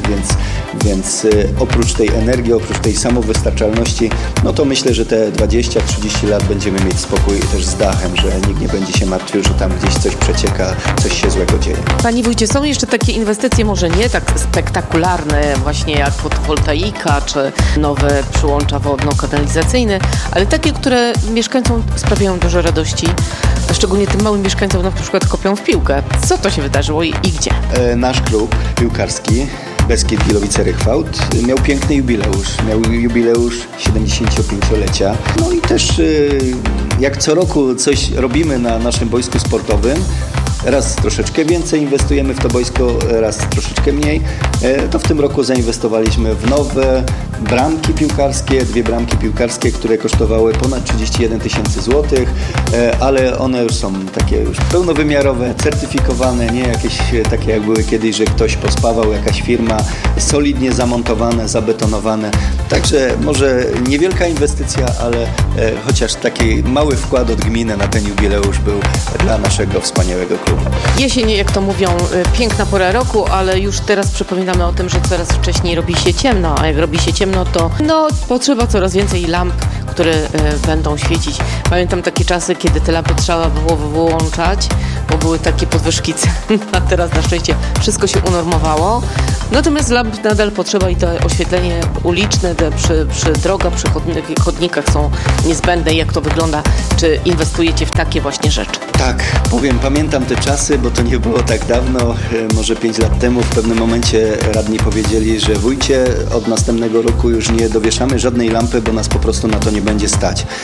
więc oprócz tej energii, oprócz tej samowystarczalności, to myślę, że te 20-30 lat będziemy mieć spokój też z dachem, że nikt nie będzie się martwił, że tam gdzieś coś przecieka, coś się złego dzieje. Panie wójcie, są jeszcze takie inwestycje, może nie tak spektakularne, właśnie jak fotowoltaika, czy nowe przyłącza wodno-kanalizacyjne, ale takie, które mieszkańcom sprawiają dużo radości, a szczególnie tym małym mieszkańcom na przykład kopią w piłkę. Co to się wydarzyło i gdzie? Nasz klub piłkarski Beskid Gilowice-Rychwałd miał piękny jubileusz. Miał jubileusz 75-lecia. I też jak co roku coś robimy na naszym boisku sportowym, raz troszeczkę więcej inwestujemy w to boisko, raz troszeczkę mniej, to w tym roku zainwestowaliśmy w nowe bramki piłkarskie, 2 bramki piłkarskie, które kosztowały ponad 31 000 złotych, ale one już są takie już pełnowymiarowe, certyfikowane, nie jakieś takie jak były kiedyś, że ktoś pospawał, jakaś firma, solidnie zamontowane, zabetonowane. Także może niewielka inwestycja, ale chociaż taki mały wkład od gminy na ten jubileusz był dla naszego wspaniałego klubu. Jesień, jak to mówią, piękna pora roku, ale już teraz przypominamy o tym, że coraz wcześniej robi się ciemno, a jak robi się ciemno, to potrzeba coraz więcej lamp, które będą świecić. Pamiętam takie czasy, kiedy te lampy trzeba było wyłączać, bo były takie podwyżki cen, a teraz na szczęście wszystko się unormowało. Natomiast lamp nadal potrzeba i to oświetlenie uliczne przy drogach, przy chodnikach są niezbędne. Jak to wygląda? Czy inwestujecie w takie właśnie rzeczy? Tak, pamiętam te czasy, bo to nie było tak dawno, może 5 lat temu. W pewnym momencie radni powiedzieli, że wójcie, od następnego roku już nie dowieszamy żadnej lampy, bo nas po prostu na to nie będzie stać.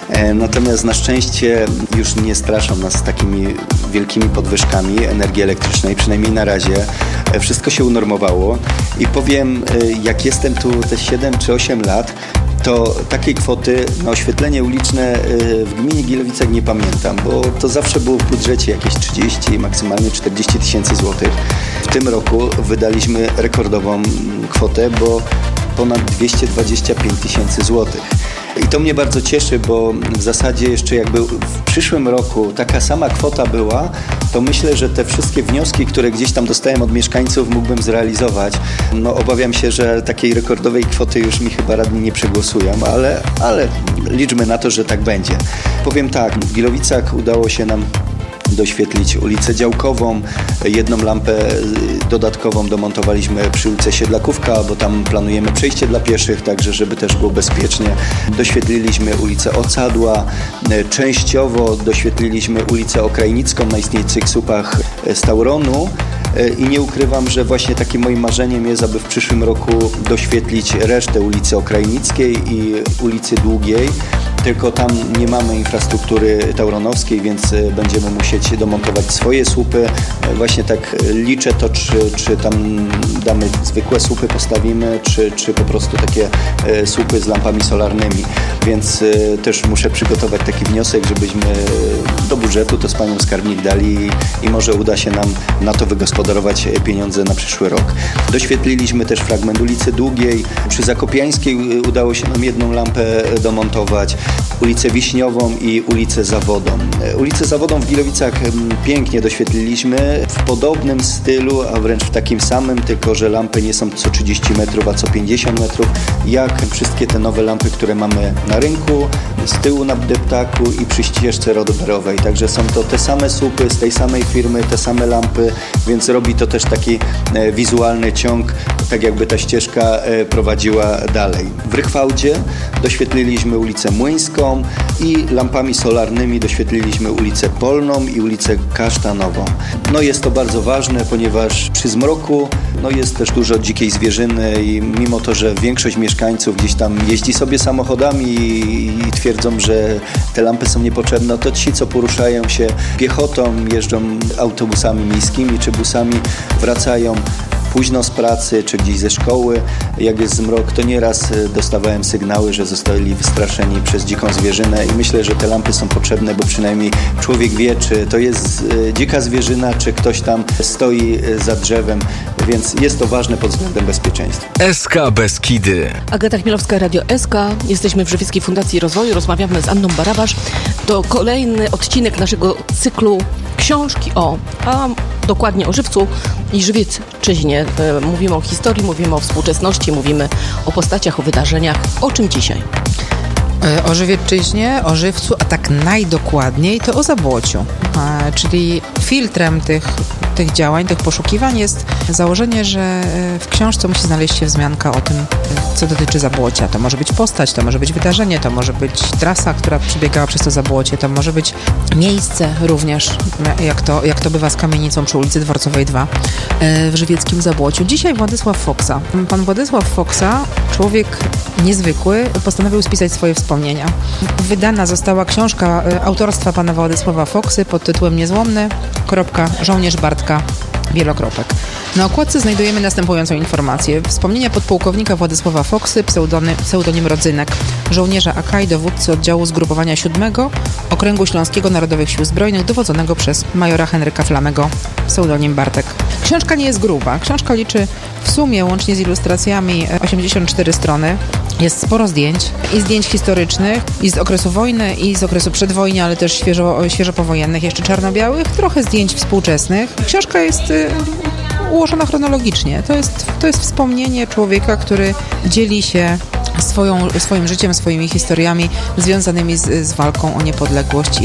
Natomiast na szczęście już nie straszą nas takimi wielkimi podwyżkami energii elektrycznej, przynajmniej na razie. Wszystko się unormowało i powiem, jak jestem tu te 7 czy 8 lat, to takiej kwoty na oświetlenie uliczne w gminie Gilowicach nie pamiętam, bo to zawsze było w budżecie jakieś 30, maksymalnie 40 tysięcy złotych. W tym roku wydaliśmy rekordową kwotę, bo ponad 225 tysięcy złotych. I to mnie bardzo cieszy, bo w zasadzie jeszcze jakby w przyszłym roku taka sama kwota była, to myślę, że te wszystkie wnioski, które gdzieś tam dostałem od mieszkańców, mógłbym zrealizować. No obawiam się, że takiej rekordowej kwoty już mi chyba radni nie przegłosują, ale liczmy na to, że tak będzie. Powiem tak, w Gilowicach udało się nam doświetlić ulicę Działkową. Jedną lampę dodatkową domontowaliśmy przy ulicy Siedlakówka, bo tam planujemy przejście dla pieszych, także żeby też było bezpiecznie. Doświetliliśmy ulicę Ocadła. Częściowo doświetliliśmy ulicę Okrajnicką na istniejących słupach z Tauronu. I nie ukrywam, że właśnie takim moim marzeniem jest, aby w przyszłym roku doświetlić resztę ulicy Okrajnickiej i ulicy Długiej. Tylko tam nie mamy infrastruktury tauronowskiej, więc będziemy musieć domontować swoje słupy. Właśnie tak liczę to, czy tam damy zwykłe słupy, postawimy, czy po prostu takie słupy z lampami solarnymi. Więc też muszę przygotować taki wniosek, żebyśmy do budżetu to z panią skarbnik dali i może uda się nam na to wygospodarować pieniądze na przyszły rok. Doświetliliśmy też fragment ulicy Długiej. Przy Zakopiańskiej udało się nam jedną lampę domontować. Ulicę Wiśniową i ulicę Zawodą. Ulicę Zawodą w Gilowicach pięknie doświetliliśmy w podobnym stylu, a wręcz w takim samym, tylko że lampy nie są co 30 metrów, a co 50 metrów, jak wszystkie te nowe lampy, które mamy na rynku, z tyłu na deptaku i przy ścieżce rowerowej. Także są to te same słupy z tej samej firmy, te same lampy, więc robi to też taki wizualny ciąg, tak jakby ta ścieżka prowadziła dalej. W Rychwałdzie doświetliliśmy ulicę Młyńską i lampami solarnymi doświetliliśmy ulicę Polną i ulicę Kasztanową. No jest to bardzo ważne, ponieważ przy zmroku jest też dużo dzikiej zwierzyny i mimo to, że większość mieszkańców gdzieś tam jeździ sobie samochodami i twierdzą, że te lampy są niepotrzebne, to ci, co poruszają się piechotą, jeżdżą autobusami miejskimi czy busami, wracają późno z pracy, czy gdzieś ze szkoły, jak jest zmrok, to nieraz dostawałem sygnały, że zostali wystraszeni przez dziką zwierzynę i myślę, że te lampy są potrzebne, bo przynajmniej człowiek wie, czy to jest dzika zwierzyna, czy ktoś tam stoi za drzewem, więc jest to ważne pod względem bezpieczeństwa. SK Beskidy. Agata Chmielowska, Radio SK. Jesteśmy w Żywieckiej Fundacji Rozwoju, rozmawiamy z Anną Barabasz. To kolejny odcinek naszego cyklu książki a dokładnie o Żywcu i Żywiecczyźnie. Mówimy o historii, mówimy o współczesności, mówimy o postaciach, o wydarzeniach. O czym dzisiaj? O Żywiecczyźnie, o Żywcu, a tak najdokładniej to o Zabłociu. Czyli filtrem tych działań, tych poszukiwań jest założenie, że w książce musi znaleźć się wzmianka o tym, co dotyczy Zabłocia. To może być postać, to może być wydarzenie, to może być trasa, która przebiegała przez to Zabłocie, to może być miejsce również, jak to bywa z kamienicą przy ulicy Dworcowej 2 w żywieckim Zabłociu. Dzisiaj Władysław Foksa. Pan Władysław Foksa, człowiek niezwykły, postanowił spisać swoje wspomnienia. Wydana została książka autorstwa pana Władysława Foksy pod tytułem Niezłomny, żołnierz Bartka, wielokropek. Na okładce znajdujemy następującą informację. Wspomnienia podpułkownika Władysława Foksy, pseudonim Rodzynek, żołnierza AK i dowódcy oddziału zgrupowania 7 Okręgu Śląskiego Narodowych Sił Zbrojnych dowodzonego przez majora Henryka Flamego, pseudonim Bartek. Książka nie jest gruba. Książka liczy w sumie, łącznie z ilustracjami, 84 strony. Jest sporo zdjęć. I zdjęć historycznych, i z okresu wojny, i z okresu przedwojnia, ale też świeżo powojennych, jeszcze czarno-białych. Trochę zdjęć współczesnych. Książka jest ułożona chronologicznie. To jest wspomnienie człowieka, który dzieli się swoim życiem, swoimi historiami związanymi z walką o niepodległość i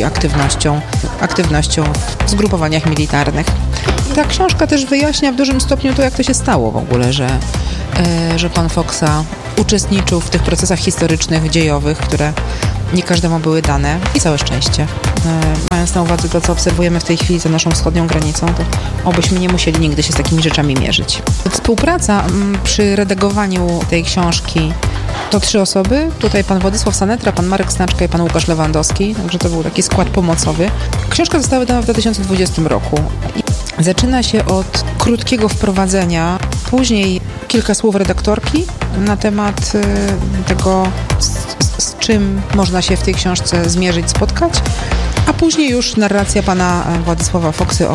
aktywnością w zgrupowaniach militarnych. Ta książka też wyjaśnia w dużym stopniu to, jak to się stało w ogóle, że pan Foksa uczestniczył w tych procesach historycznych, dziejowych, które nie każdemu były dane i całe szczęście. Mając na uwadze to, co obserwujemy w tej chwili za naszą wschodnią granicą, to obyśmy nie musieli nigdy się z takimi rzeczami mierzyć. Współpraca przy redagowaniu tej książki to 3 osoby. Tutaj pan Władysław Sanetra, pan Marek Snaczka i pan Łukasz Lewandowski. Także to był taki skład pomocowy. Książka została wydana w 2020 roku. Zaczyna się od krótkiego wprowadzenia, później kilka słów redaktorki na temat tego, z czym można się w tej książce zmierzyć, spotkać, a później już narracja pana Władysława Foksy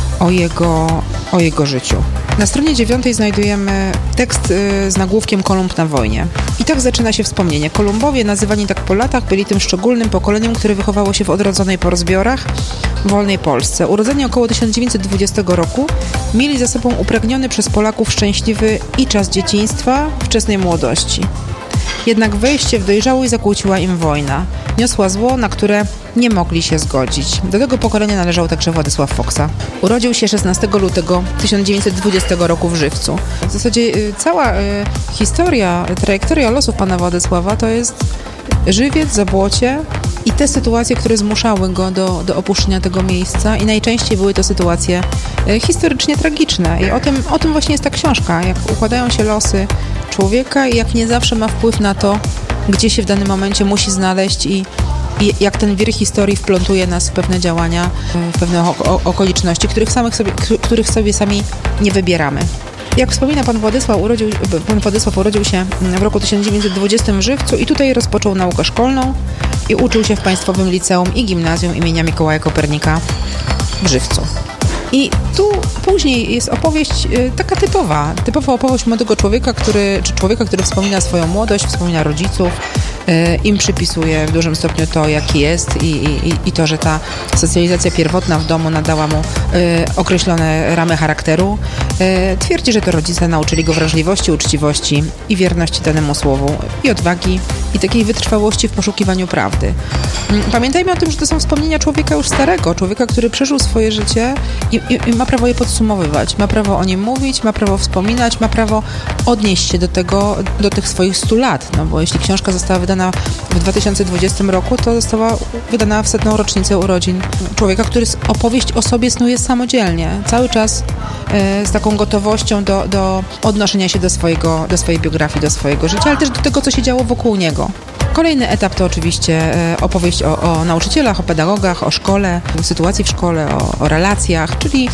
o jego życiu. Na stronie 9 znajdujemy tekst z nagłówkiem Kolumb na wojnie. I tak zaczyna się wspomnienie. Kolumbowie, nazywani tak po latach, byli tym szczególnym pokoleniem, które wychowało się w odrodzonej po rozbiorach wolnej Polsce. Urodzeni około 1920 roku, mieli za sobą upragniony przez Polaków szczęśliwy i czas dzieciństwa, wczesnej młodości. Jednak wejście w dojrzałość zakłóciła im wojna. Niosła zło, na które nie mogli się zgodzić. Do tego pokolenia należał także Władysław Foksa. Urodził się 16 lutego 1920 roku w Żywcu. W zasadzie cała historia, trajektoria losów pana Władysława to jest Żywiec, Zabłocie i te sytuacje, które zmuszały go do opuszczenia tego miejsca i najczęściej były to sytuacje historycznie tragiczne. I o tym właśnie jest ta książka, jak układają się losy człowieka i jak nie zawsze ma wpływ na to, gdzie się w danym momencie musi znaleźć i jak ten wir historii wplątuje nas w pewne działania, w pewne okoliczności, których sobie sami nie wybieramy. Jak wspomina pan Władysław urodził się w roku 1920 w Żywcu i tutaj rozpoczął naukę szkolną i uczył się w Państwowym Liceum i Gimnazjum imienia Mikołaja Kopernika w Żywcu. I tu później jest opowieść taka typowa opowieść młodego człowieka, który wspomina swoją młodość, wspomina rodziców, im przypisuje w dużym stopniu to, jaki jest i to, że ta socjalizacja pierwotna w domu nadała mu określone ramy charakteru. Twierdzi, że to rodzice nauczyli go wrażliwości, uczciwości i wierności danemu słowu i odwagi i takiej wytrwałości w poszukiwaniu prawdy. Pamiętajmy o tym, że to są wspomnienia człowieka już starego, człowieka, który przeżył swoje życie i ma prawo je podsumowywać, ma prawo o nim mówić, ma prawo wspominać, ma prawo odnieść się do tych swoich 100 lat, no bo jeśli książka została wydana w 2020 roku, to została wydana w 100. rocznicę urodzin człowieka, który opowieść o sobie snuje samodzielnie, cały czas z taką gotowością do odnoszenia się do swojej biografii, do swojego życia, ale też do tego, co się działo wokół niego. Kolejny etap to oczywiście opowieść o nauczycielach, o pedagogach, o szkole, sytuacji w szkole, o relacjach, czyli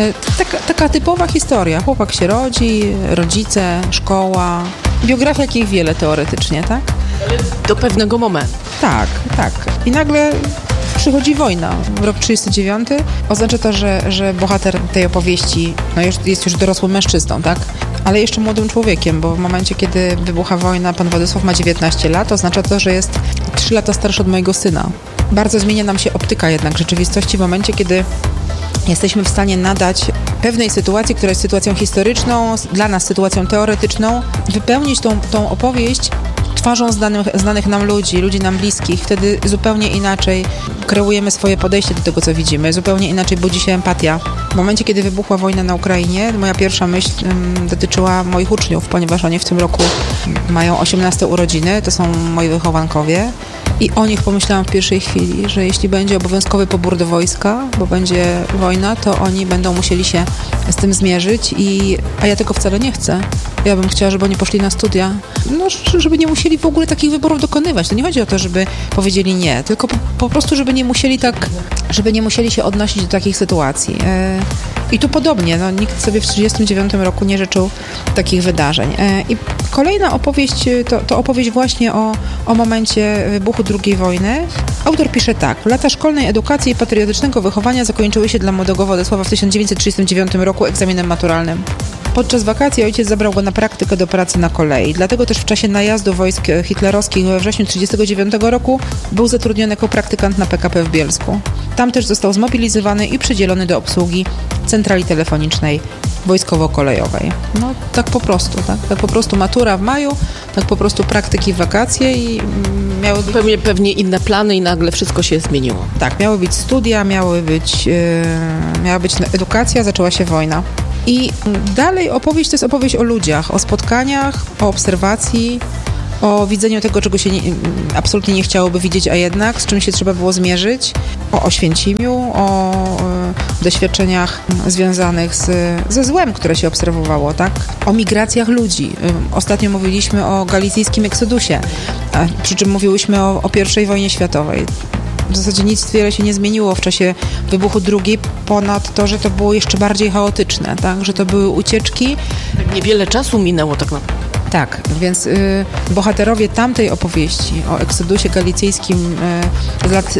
taka typowa historia. Chłopak się rodzi, rodzice, szkoła, biografia jakich wiele teoretycznie, tak? Do pewnego momentu. Tak. I nagle przychodzi wojna. Rok 1939 oznacza to, że bohater tej opowieści jest już dorosłym mężczyzną, tak? Ale jeszcze młodym człowiekiem, bo w momencie, kiedy wybucha wojna, pan Władysław ma 19 lat, oznacza to, że jest 3 lata starszy od mojego syna. Bardzo zmienia nam się optyka jednak rzeczywistości w momencie, kiedy jesteśmy w stanie nadać pewnej sytuacji, która jest sytuacją historyczną, dla nas sytuacją teoretyczną, wypełnić tą opowieść twarzą znanych nam ludzi nam bliskich. Wtedy zupełnie inaczej kreujemy swoje podejście do tego, co widzimy. Zupełnie inaczej budzi się empatia. W momencie, kiedy wybuchła wojna na Ukrainie, moja pierwsza myśl dotyczyła moich uczniów, ponieważ oni w tym roku mają 18 urodziny, to są moi wychowankowie. I o nich pomyślałam w pierwszej chwili, że jeśli będzie obowiązkowy pobór do wojska, bo będzie wojna, to oni będą musieli się z tym zmierzyć, a ja tego wcale nie chcę. Ja bym chciała, żeby oni poszli na studia, żeby nie musieli w ogóle takich wyborów dokonywać. To nie chodzi o to, żeby powiedzieli nie, tylko po prostu, żeby nie musieli się odnosić do takich sytuacji. I tu podobnie, nikt sobie w 1939 roku nie życzył takich wydarzeń. I kolejna opowieść to opowieść właśnie o momencie wybuchu II wojny. Autor pisze tak: lata szkolnej edukacji i patriotycznego wychowania zakończyły się dla młodego Władysława w 1939 roku egzaminem maturalnym. Podczas wakacji ojciec zabrał go na praktykę do pracy na kolei. Dlatego też w czasie najazdu wojsk hitlerowskich we wrześniu 1939 roku był zatrudniony jako praktykant na PKP w Bielsku. Tam też został zmobilizowany i przydzielony do obsługi centrali telefonicznej wojskowo-kolejowej. Tak po prostu, tak? Tak po prostu matura w maju, tak po prostu praktyki w wakacje i miały być... Pewnie inne plany i nagle wszystko się zmieniło. Tak, miały być studia, miała być edukacja, zaczęła się wojna. I dalej opowieść to jest opowieść o ludziach, o spotkaniach, o obserwacji, o widzeniu tego, czego się absolutnie nie chciałoby widzieć, a jednak z czym się trzeba było zmierzyć, o Oświęcimiu, o doświadczeniach związanych ze złem, które się obserwowało, tak? O migracjach ludzi. Ostatnio mówiliśmy o galicyjskim eksodusie, przy czym mówiłyśmy o I wojnie światowej. W zasadzie nic wiele się nie zmieniło w czasie wybuchu II, ponad to, że to było jeszcze bardziej chaotyczne, tak? Że to były ucieczki. Tak niewiele czasu minęło tak naprawdę. Tak, więc bohaterowie tamtej opowieści o eksodusie galicyjskim z lat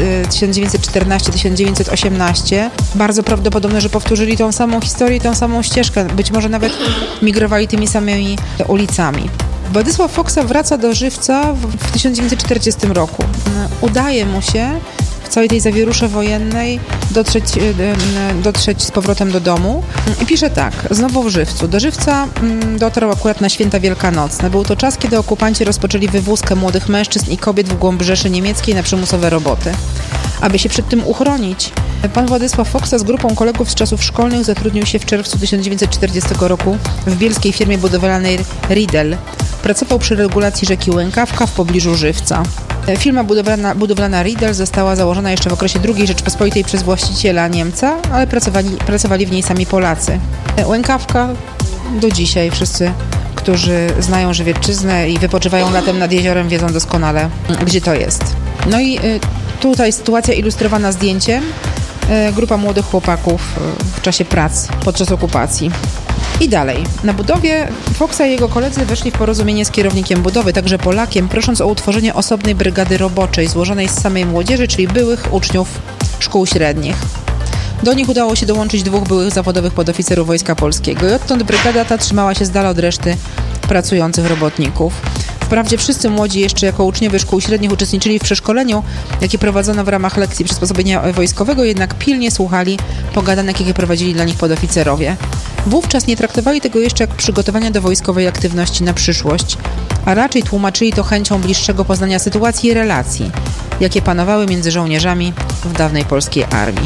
1914-1918 bardzo prawdopodobne, że powtórzyli tą samą historię, tą samą ścieżkę. Być może nawet migrowali tymi samymi ulicami. Władysław Foksa wraca do Żywca w 1940 roku. Udaje mu się w całej tej zawierusze wojennej dotrzeć z powrotem do domu i pisze tak, znowu w Żywcu. Do Żywca dotarł akurat na święta wielkanocne. Był to czas, kiedy okupanci rozpoczęli wywózkę młodych mężczyzn i kobiet w głąb Rzeszy Niemieckiej na przymusowe roboty. Aby się przed tym uchronić, pan Władysław Foksa z grupą kolegów z czasów szkolnych zatrudnił się w czerwcu 1940 roku w bielskiej firmie budowlanej Riedel. Pracował przy regulacji rzeki Łękawka w pobliżu Żywca. Firma budowlana Riedel została założona jeszcze w okresie II Rzeczypospolitej przez właściciela Niemca, ale pracowali w niej sami Polacy. Łękawka do dzisiaj wszyscy, którzy znają Żywiecczyznę i wypoczywają latem nad jeziorem, wiedzą doskonale, gdzie to jest. No i tutaj sytuacja ilustrowana zdjęciem. Grupa młodych chłopaków w czasie prac podczas okupacji. I dalej. Na budowie Foksa i jego koledzy weszli w porozumienie z kierownikiem budowy, także Polakiem, prosząc o utworzenie osobnej brygady roboczej złożonej z samej młodzieży, czyli byłych uczniów szkół średnich. Do nich udało się dołączyć 2 byłych zawodowych podoficerów Wojska Polskiego i odtąd brygada ta trzymała się z dala od reszty pracujących robotników. Wprawdzie wszyscy młodzi jeszcze jako uczniowie szkół średnich uczestniczyli w przeszkoleniu, jakie prowadzono w ramach lekcji przysposobienia wojskowego, jednak pilnie słuchali pogadanek, jakie prowadzili dla nich podoficerowie. Wówczas nie traktowali tego jeszcze jak przygotowania do wojskowej aktywności na przyszłość, a raczej tłumaczyli to chęcią bliższego poznania sytuacji i relacji, jakie panowały między żołnierzami w dawnej polskiej armii.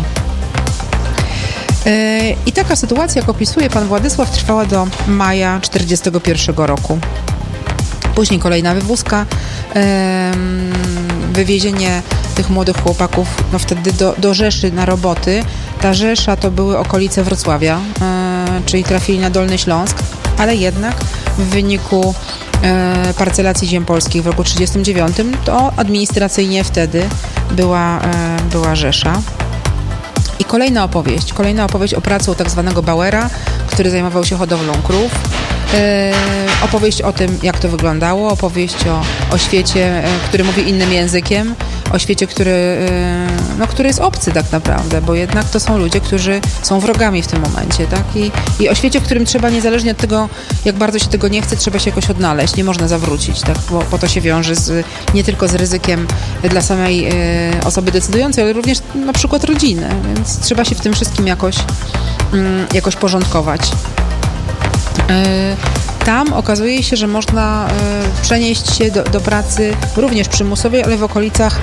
I taka sytuacja, jak opisuje pan Władysław, trwała do maja 1941 roku. Później kolejna wywózka, wywiezienie tych młodych chłopaków wtedy do Rzeszy na roboty. Ta Rzesza to były okolice Wrocławia, czyli trafili na Dolny Śląsk, ale jednak w wyniku parcelacji ziem polskich w roku 1939 to administracyjnie wtedy była Rzesza. I kolejna opowieść o pracy u tak zwanego Bauera, który zajmował się hodowlą krów. Opowieść o tym, jak to wyglądało, opowieść o świecie, który mówi innym językiem, o świecie, który jest obcy tak naprawdę, bo jednak to są ludzie, którzy są wrogami w tym momencie, tak? I o świecie, w którym trzeba, niezależnie od tego, jak bardzo się tego nie chce, trzeba się jakoś odnaleźć, nie można zawrócić, tak? Bo to się wiąże nie tylko z ryzykiem dla samej osoby decydującej, ale również na przykład rodziny, więc trzeba się w tym wszystkim jakoś porządkować. Tam okazuje się, że można przenieść się do pracy również przymusowej, ale w okolicach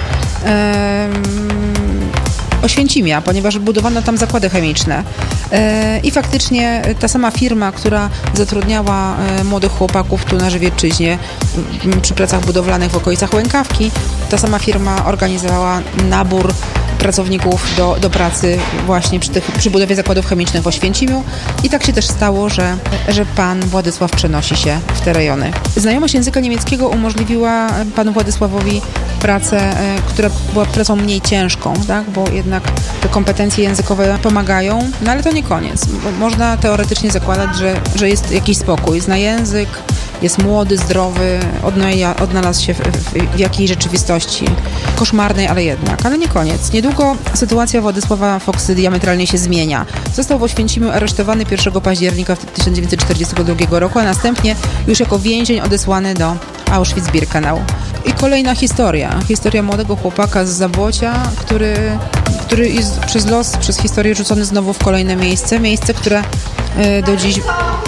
Oświęcimia, ponieważ budowano tam zakłady chemiczne. I faktycznie ta sama firma, która zatrudniała młodych chłopaków tu na Żywiecczyźnie przy pracach budowlanych w okolicach Łękawki, ta sama firma organizowała nabór pracowników do pracy właśnie przy budowie zakładów chemicznych w Oświęcimiu i tak się też stało, że pan Władysław przenosi się w te rejony. Znajomość języka niemieckiego umożliwiła panu Władysławowi pracę, która była pracą mniej ciężką, tak? Bo jednak te kompetencje językowe pomagają, no ale to nie koniec. Można teoretycznie zakładać, że jest jakiś spokój, zna język, jest młody, zdrowy, odnalazł się w jakiejś rzeczywistości koszmarnej, ale nie koniec. Niedługo sytuacja Władysława Foksy diametralnie się zmienia. Został w Oświęcimiu aresztowany 1 października 1942 roku, a następnie już jako więzień odesłany do Auschwitz-Birkenau. I kolejna historia młodego chłopaka z Zabłocia, który jest przez los, przez historię rzucony znowu w kolejne miejsce, które do dziś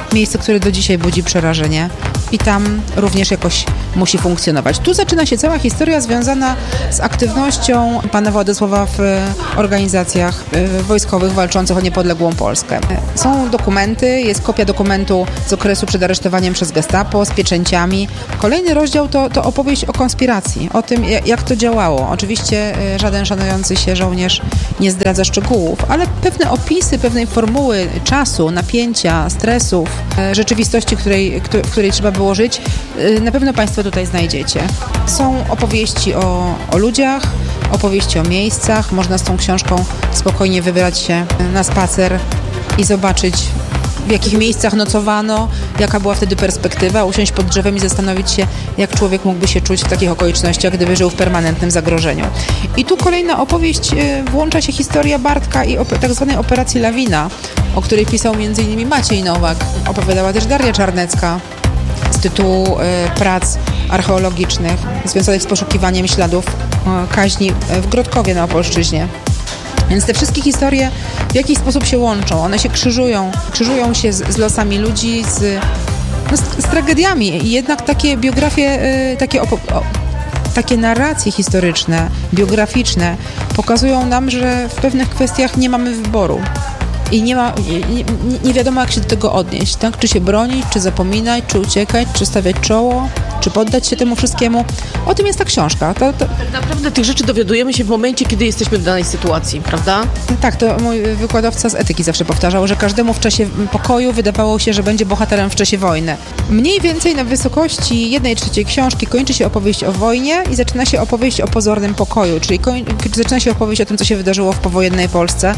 miejsce, które do dzisiaj budzi przerażenie i tam również jakoś musi funkcjonować. Tu zaczyna się cała historia związana z aktywnością pana Władysława w organizacjach wojskowych walczących o niepodległą Polskę. Są dokumenty, jest kopia dokumentu z okresu przed aresztowaniem przez Gestapo z pieczęciami. Kolejny rozdział to opowieść o konspiracji, o tym, jak to działało. Oczywiście żaden szanujący się żołnierz nie zdradza szczegółów, ale pewne opisy, pewnej formuły czasu, napięcia, stresów, rzeczywistości, w której trzeba było żyć, na pewno Państwo tutaj znajdziecie. Są opowieści o ludziach, opowieści o miejscach. Można z tą książką spokojnie wybrać się na spacer i zobaczyć, w jakich miejscach nocowano, jaka była wtedy perspektywa, usiąść pod drzewem i zastanowić się, jak człowiek mógłby się czuć w takich okolicznościach, gdyby żył w permanentnym zagrożeniu. I tu kolejna opowieść, włącza się historia Bartka i tak zwanej operacji Lawina, o której pisał m.in. Maciej Nowak. Opowiadała też Daria Czarnecka z tytułu prac archeologicznych związanych z poszukiwaniem śladów kaźni w Grodkowie na Opolszczyźnie. Więc te wszystkie historie w jakiś sposób się łączą, one się krzyżują się z losami ludzi, z tragediami. I jednak takie biografie, takie narracje historyczne, biograficzne pokazują nam, że w pewnych kwestiach nie mamy wyboru. I nie wiadomo, jak się do tego odnieść, tak? Czy się bronić, czy zapominać, czy uciekać, czy stawiać czoło, czy poddać się temu wszystkiemu. O tym jest ta książka. Tak naprawdę tych rzeczy dowiadujemy się w momencie, kiedy jesteśmy w danej sytuacji, prawda? Tak, to mój wykładowca z etyki zawsze powtarzał, że każdemu w czasie pokoju wydawało się, że będzie bohaterem w czasie wojny. Mniej więcej na wysokości 1/3 książki kończy się opowieść o wojnie i zaczyna się opowieść o pozornym pokoju, czyli zaczyna się opowieść o tym, co się wydarzyło w powojennej Polsce,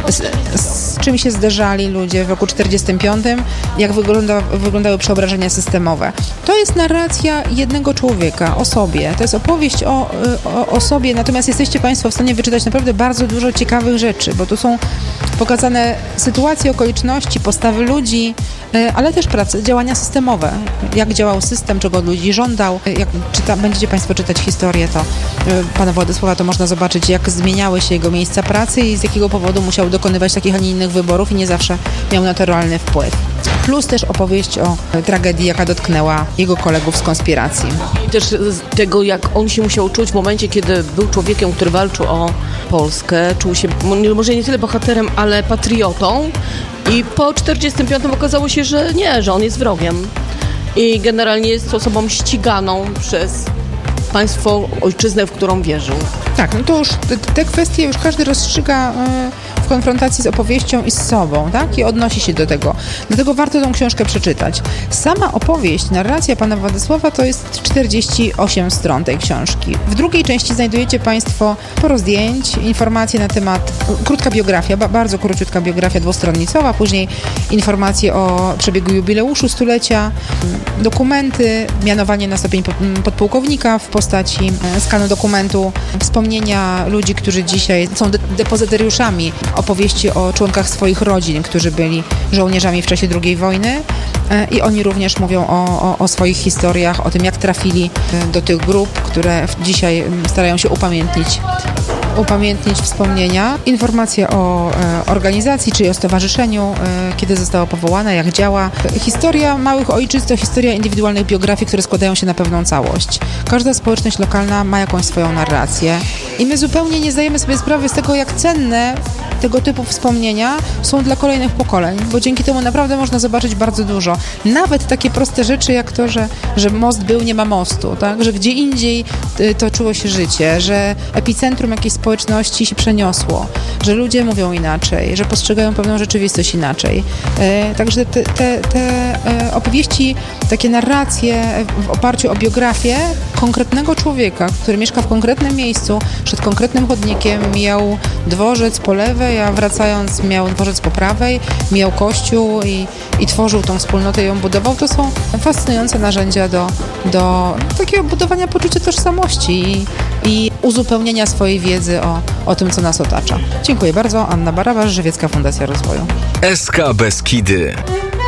z czym się zderzali ludzie w roku 1945, jak wyglądały przeobrażenia systemowe. To jest narracja jednego człowieka, o sobie. To jest opowieść o sobie, natomiast jesteście Państwo w stanie wyczytać naprawdę bardzo dużo ciekawych rzeczy, bo tu są pokazane sytuacje, okoliczności, postawy ludzi, ale też działania systemowe. Jak działał system, czego od ludzi żądał. Jak będziecie Państwo czytać historię pana Władysława, to można zobaczyć, jak zmieniały się jego miejsca pracy i z jakiego powodu musiał dokonywać takich, a nie innych wyborów i nie zawsze miał na to realny wpływ. Plus też opowieść o tragedii, jaka dotknęła jego kolegów z konspiracji. I też z tego, jak on się musiał czuć w momencie, kiedy był człowiekiem, który walczył o Polskę, czuł się może nie tyle bohaterem, ale patriotą. I po 1945 okazało się, że nie, że on jest wrogiem. I generalnie jest osobą ściganą przez państwo, ojczyznę, w którą wierzył. Tak, no to już te kwestie już każdy rozstrzyga w konfrontacji z opowieścią i z sobą, tak? I odnosi się do tego. Dlatego warto tą książkę przeczytać. Sama opowieść, narracja pana Władysława to jest 48 stron tej książki. W drugiej części znajdujecie Państwo sporo zdjęć, informacje na temat, krótka biografia, bardzo króciutka biografia dwustronnicowa, później informacje o przebiegu jubileuszu stulecia, dokumenty, mianowanie na stopień podpułkownika w postaci skanu dokumentu, wspomnienia ludzi, którzy dzisiaj są depozytariuszami opowieści o członkach swoich rodzin, którzy byli żołnierzami w czasie II wojny i oni również mówią o swoich historiach, o tym, jak trafili do tych grup, które dzisiaj starają się upamiętnić wspomnienia. Informacje o organizacji, czyli o stowarzyszeniu, kiedy zostało powołane, jak działa. Historia małych ojczyzn to historia indywidualnych biografii, które składają się na pewną całość. Każda społeczność lokalna ma jakąś swoją narrację i my zupełnie nie zdajemy sobie sprawy z tego, jak cenne tego typu wspomnienia są dla kolejnych pokoleń, bo dzięki temu naprawdę można zobaczyć bardzo dużo. Nawet takie proste rzeczy jak to, że most był, nie ma mostu, tak? Że gdzie indziej toczyło się życie, że epicentrum jakiejś społeczności się przeniosło, że ludzie mówią inaczej, że postrzegają pewną rzeczywistość inaczej. Także te opowieści, takie narracje w oparciu o biografię konkretnego człowieka, który mieszka w konkretnym miejscu, przed konkretnym chodnikiem, mijał dworzec po lewej, a wracając miał dworzec po prawej, mijał kościół i tworzył tą wspólnotę i ją budował. To są fascynujące narzędzia do takiego budowania poczucia tożsamości i uzupełnienia swojej wiedzy o tym, co nas otacza. Dziękuję bardzo. Anna Barabasz, Żywiecka Fundacja Rozwoju. SK Beskidy.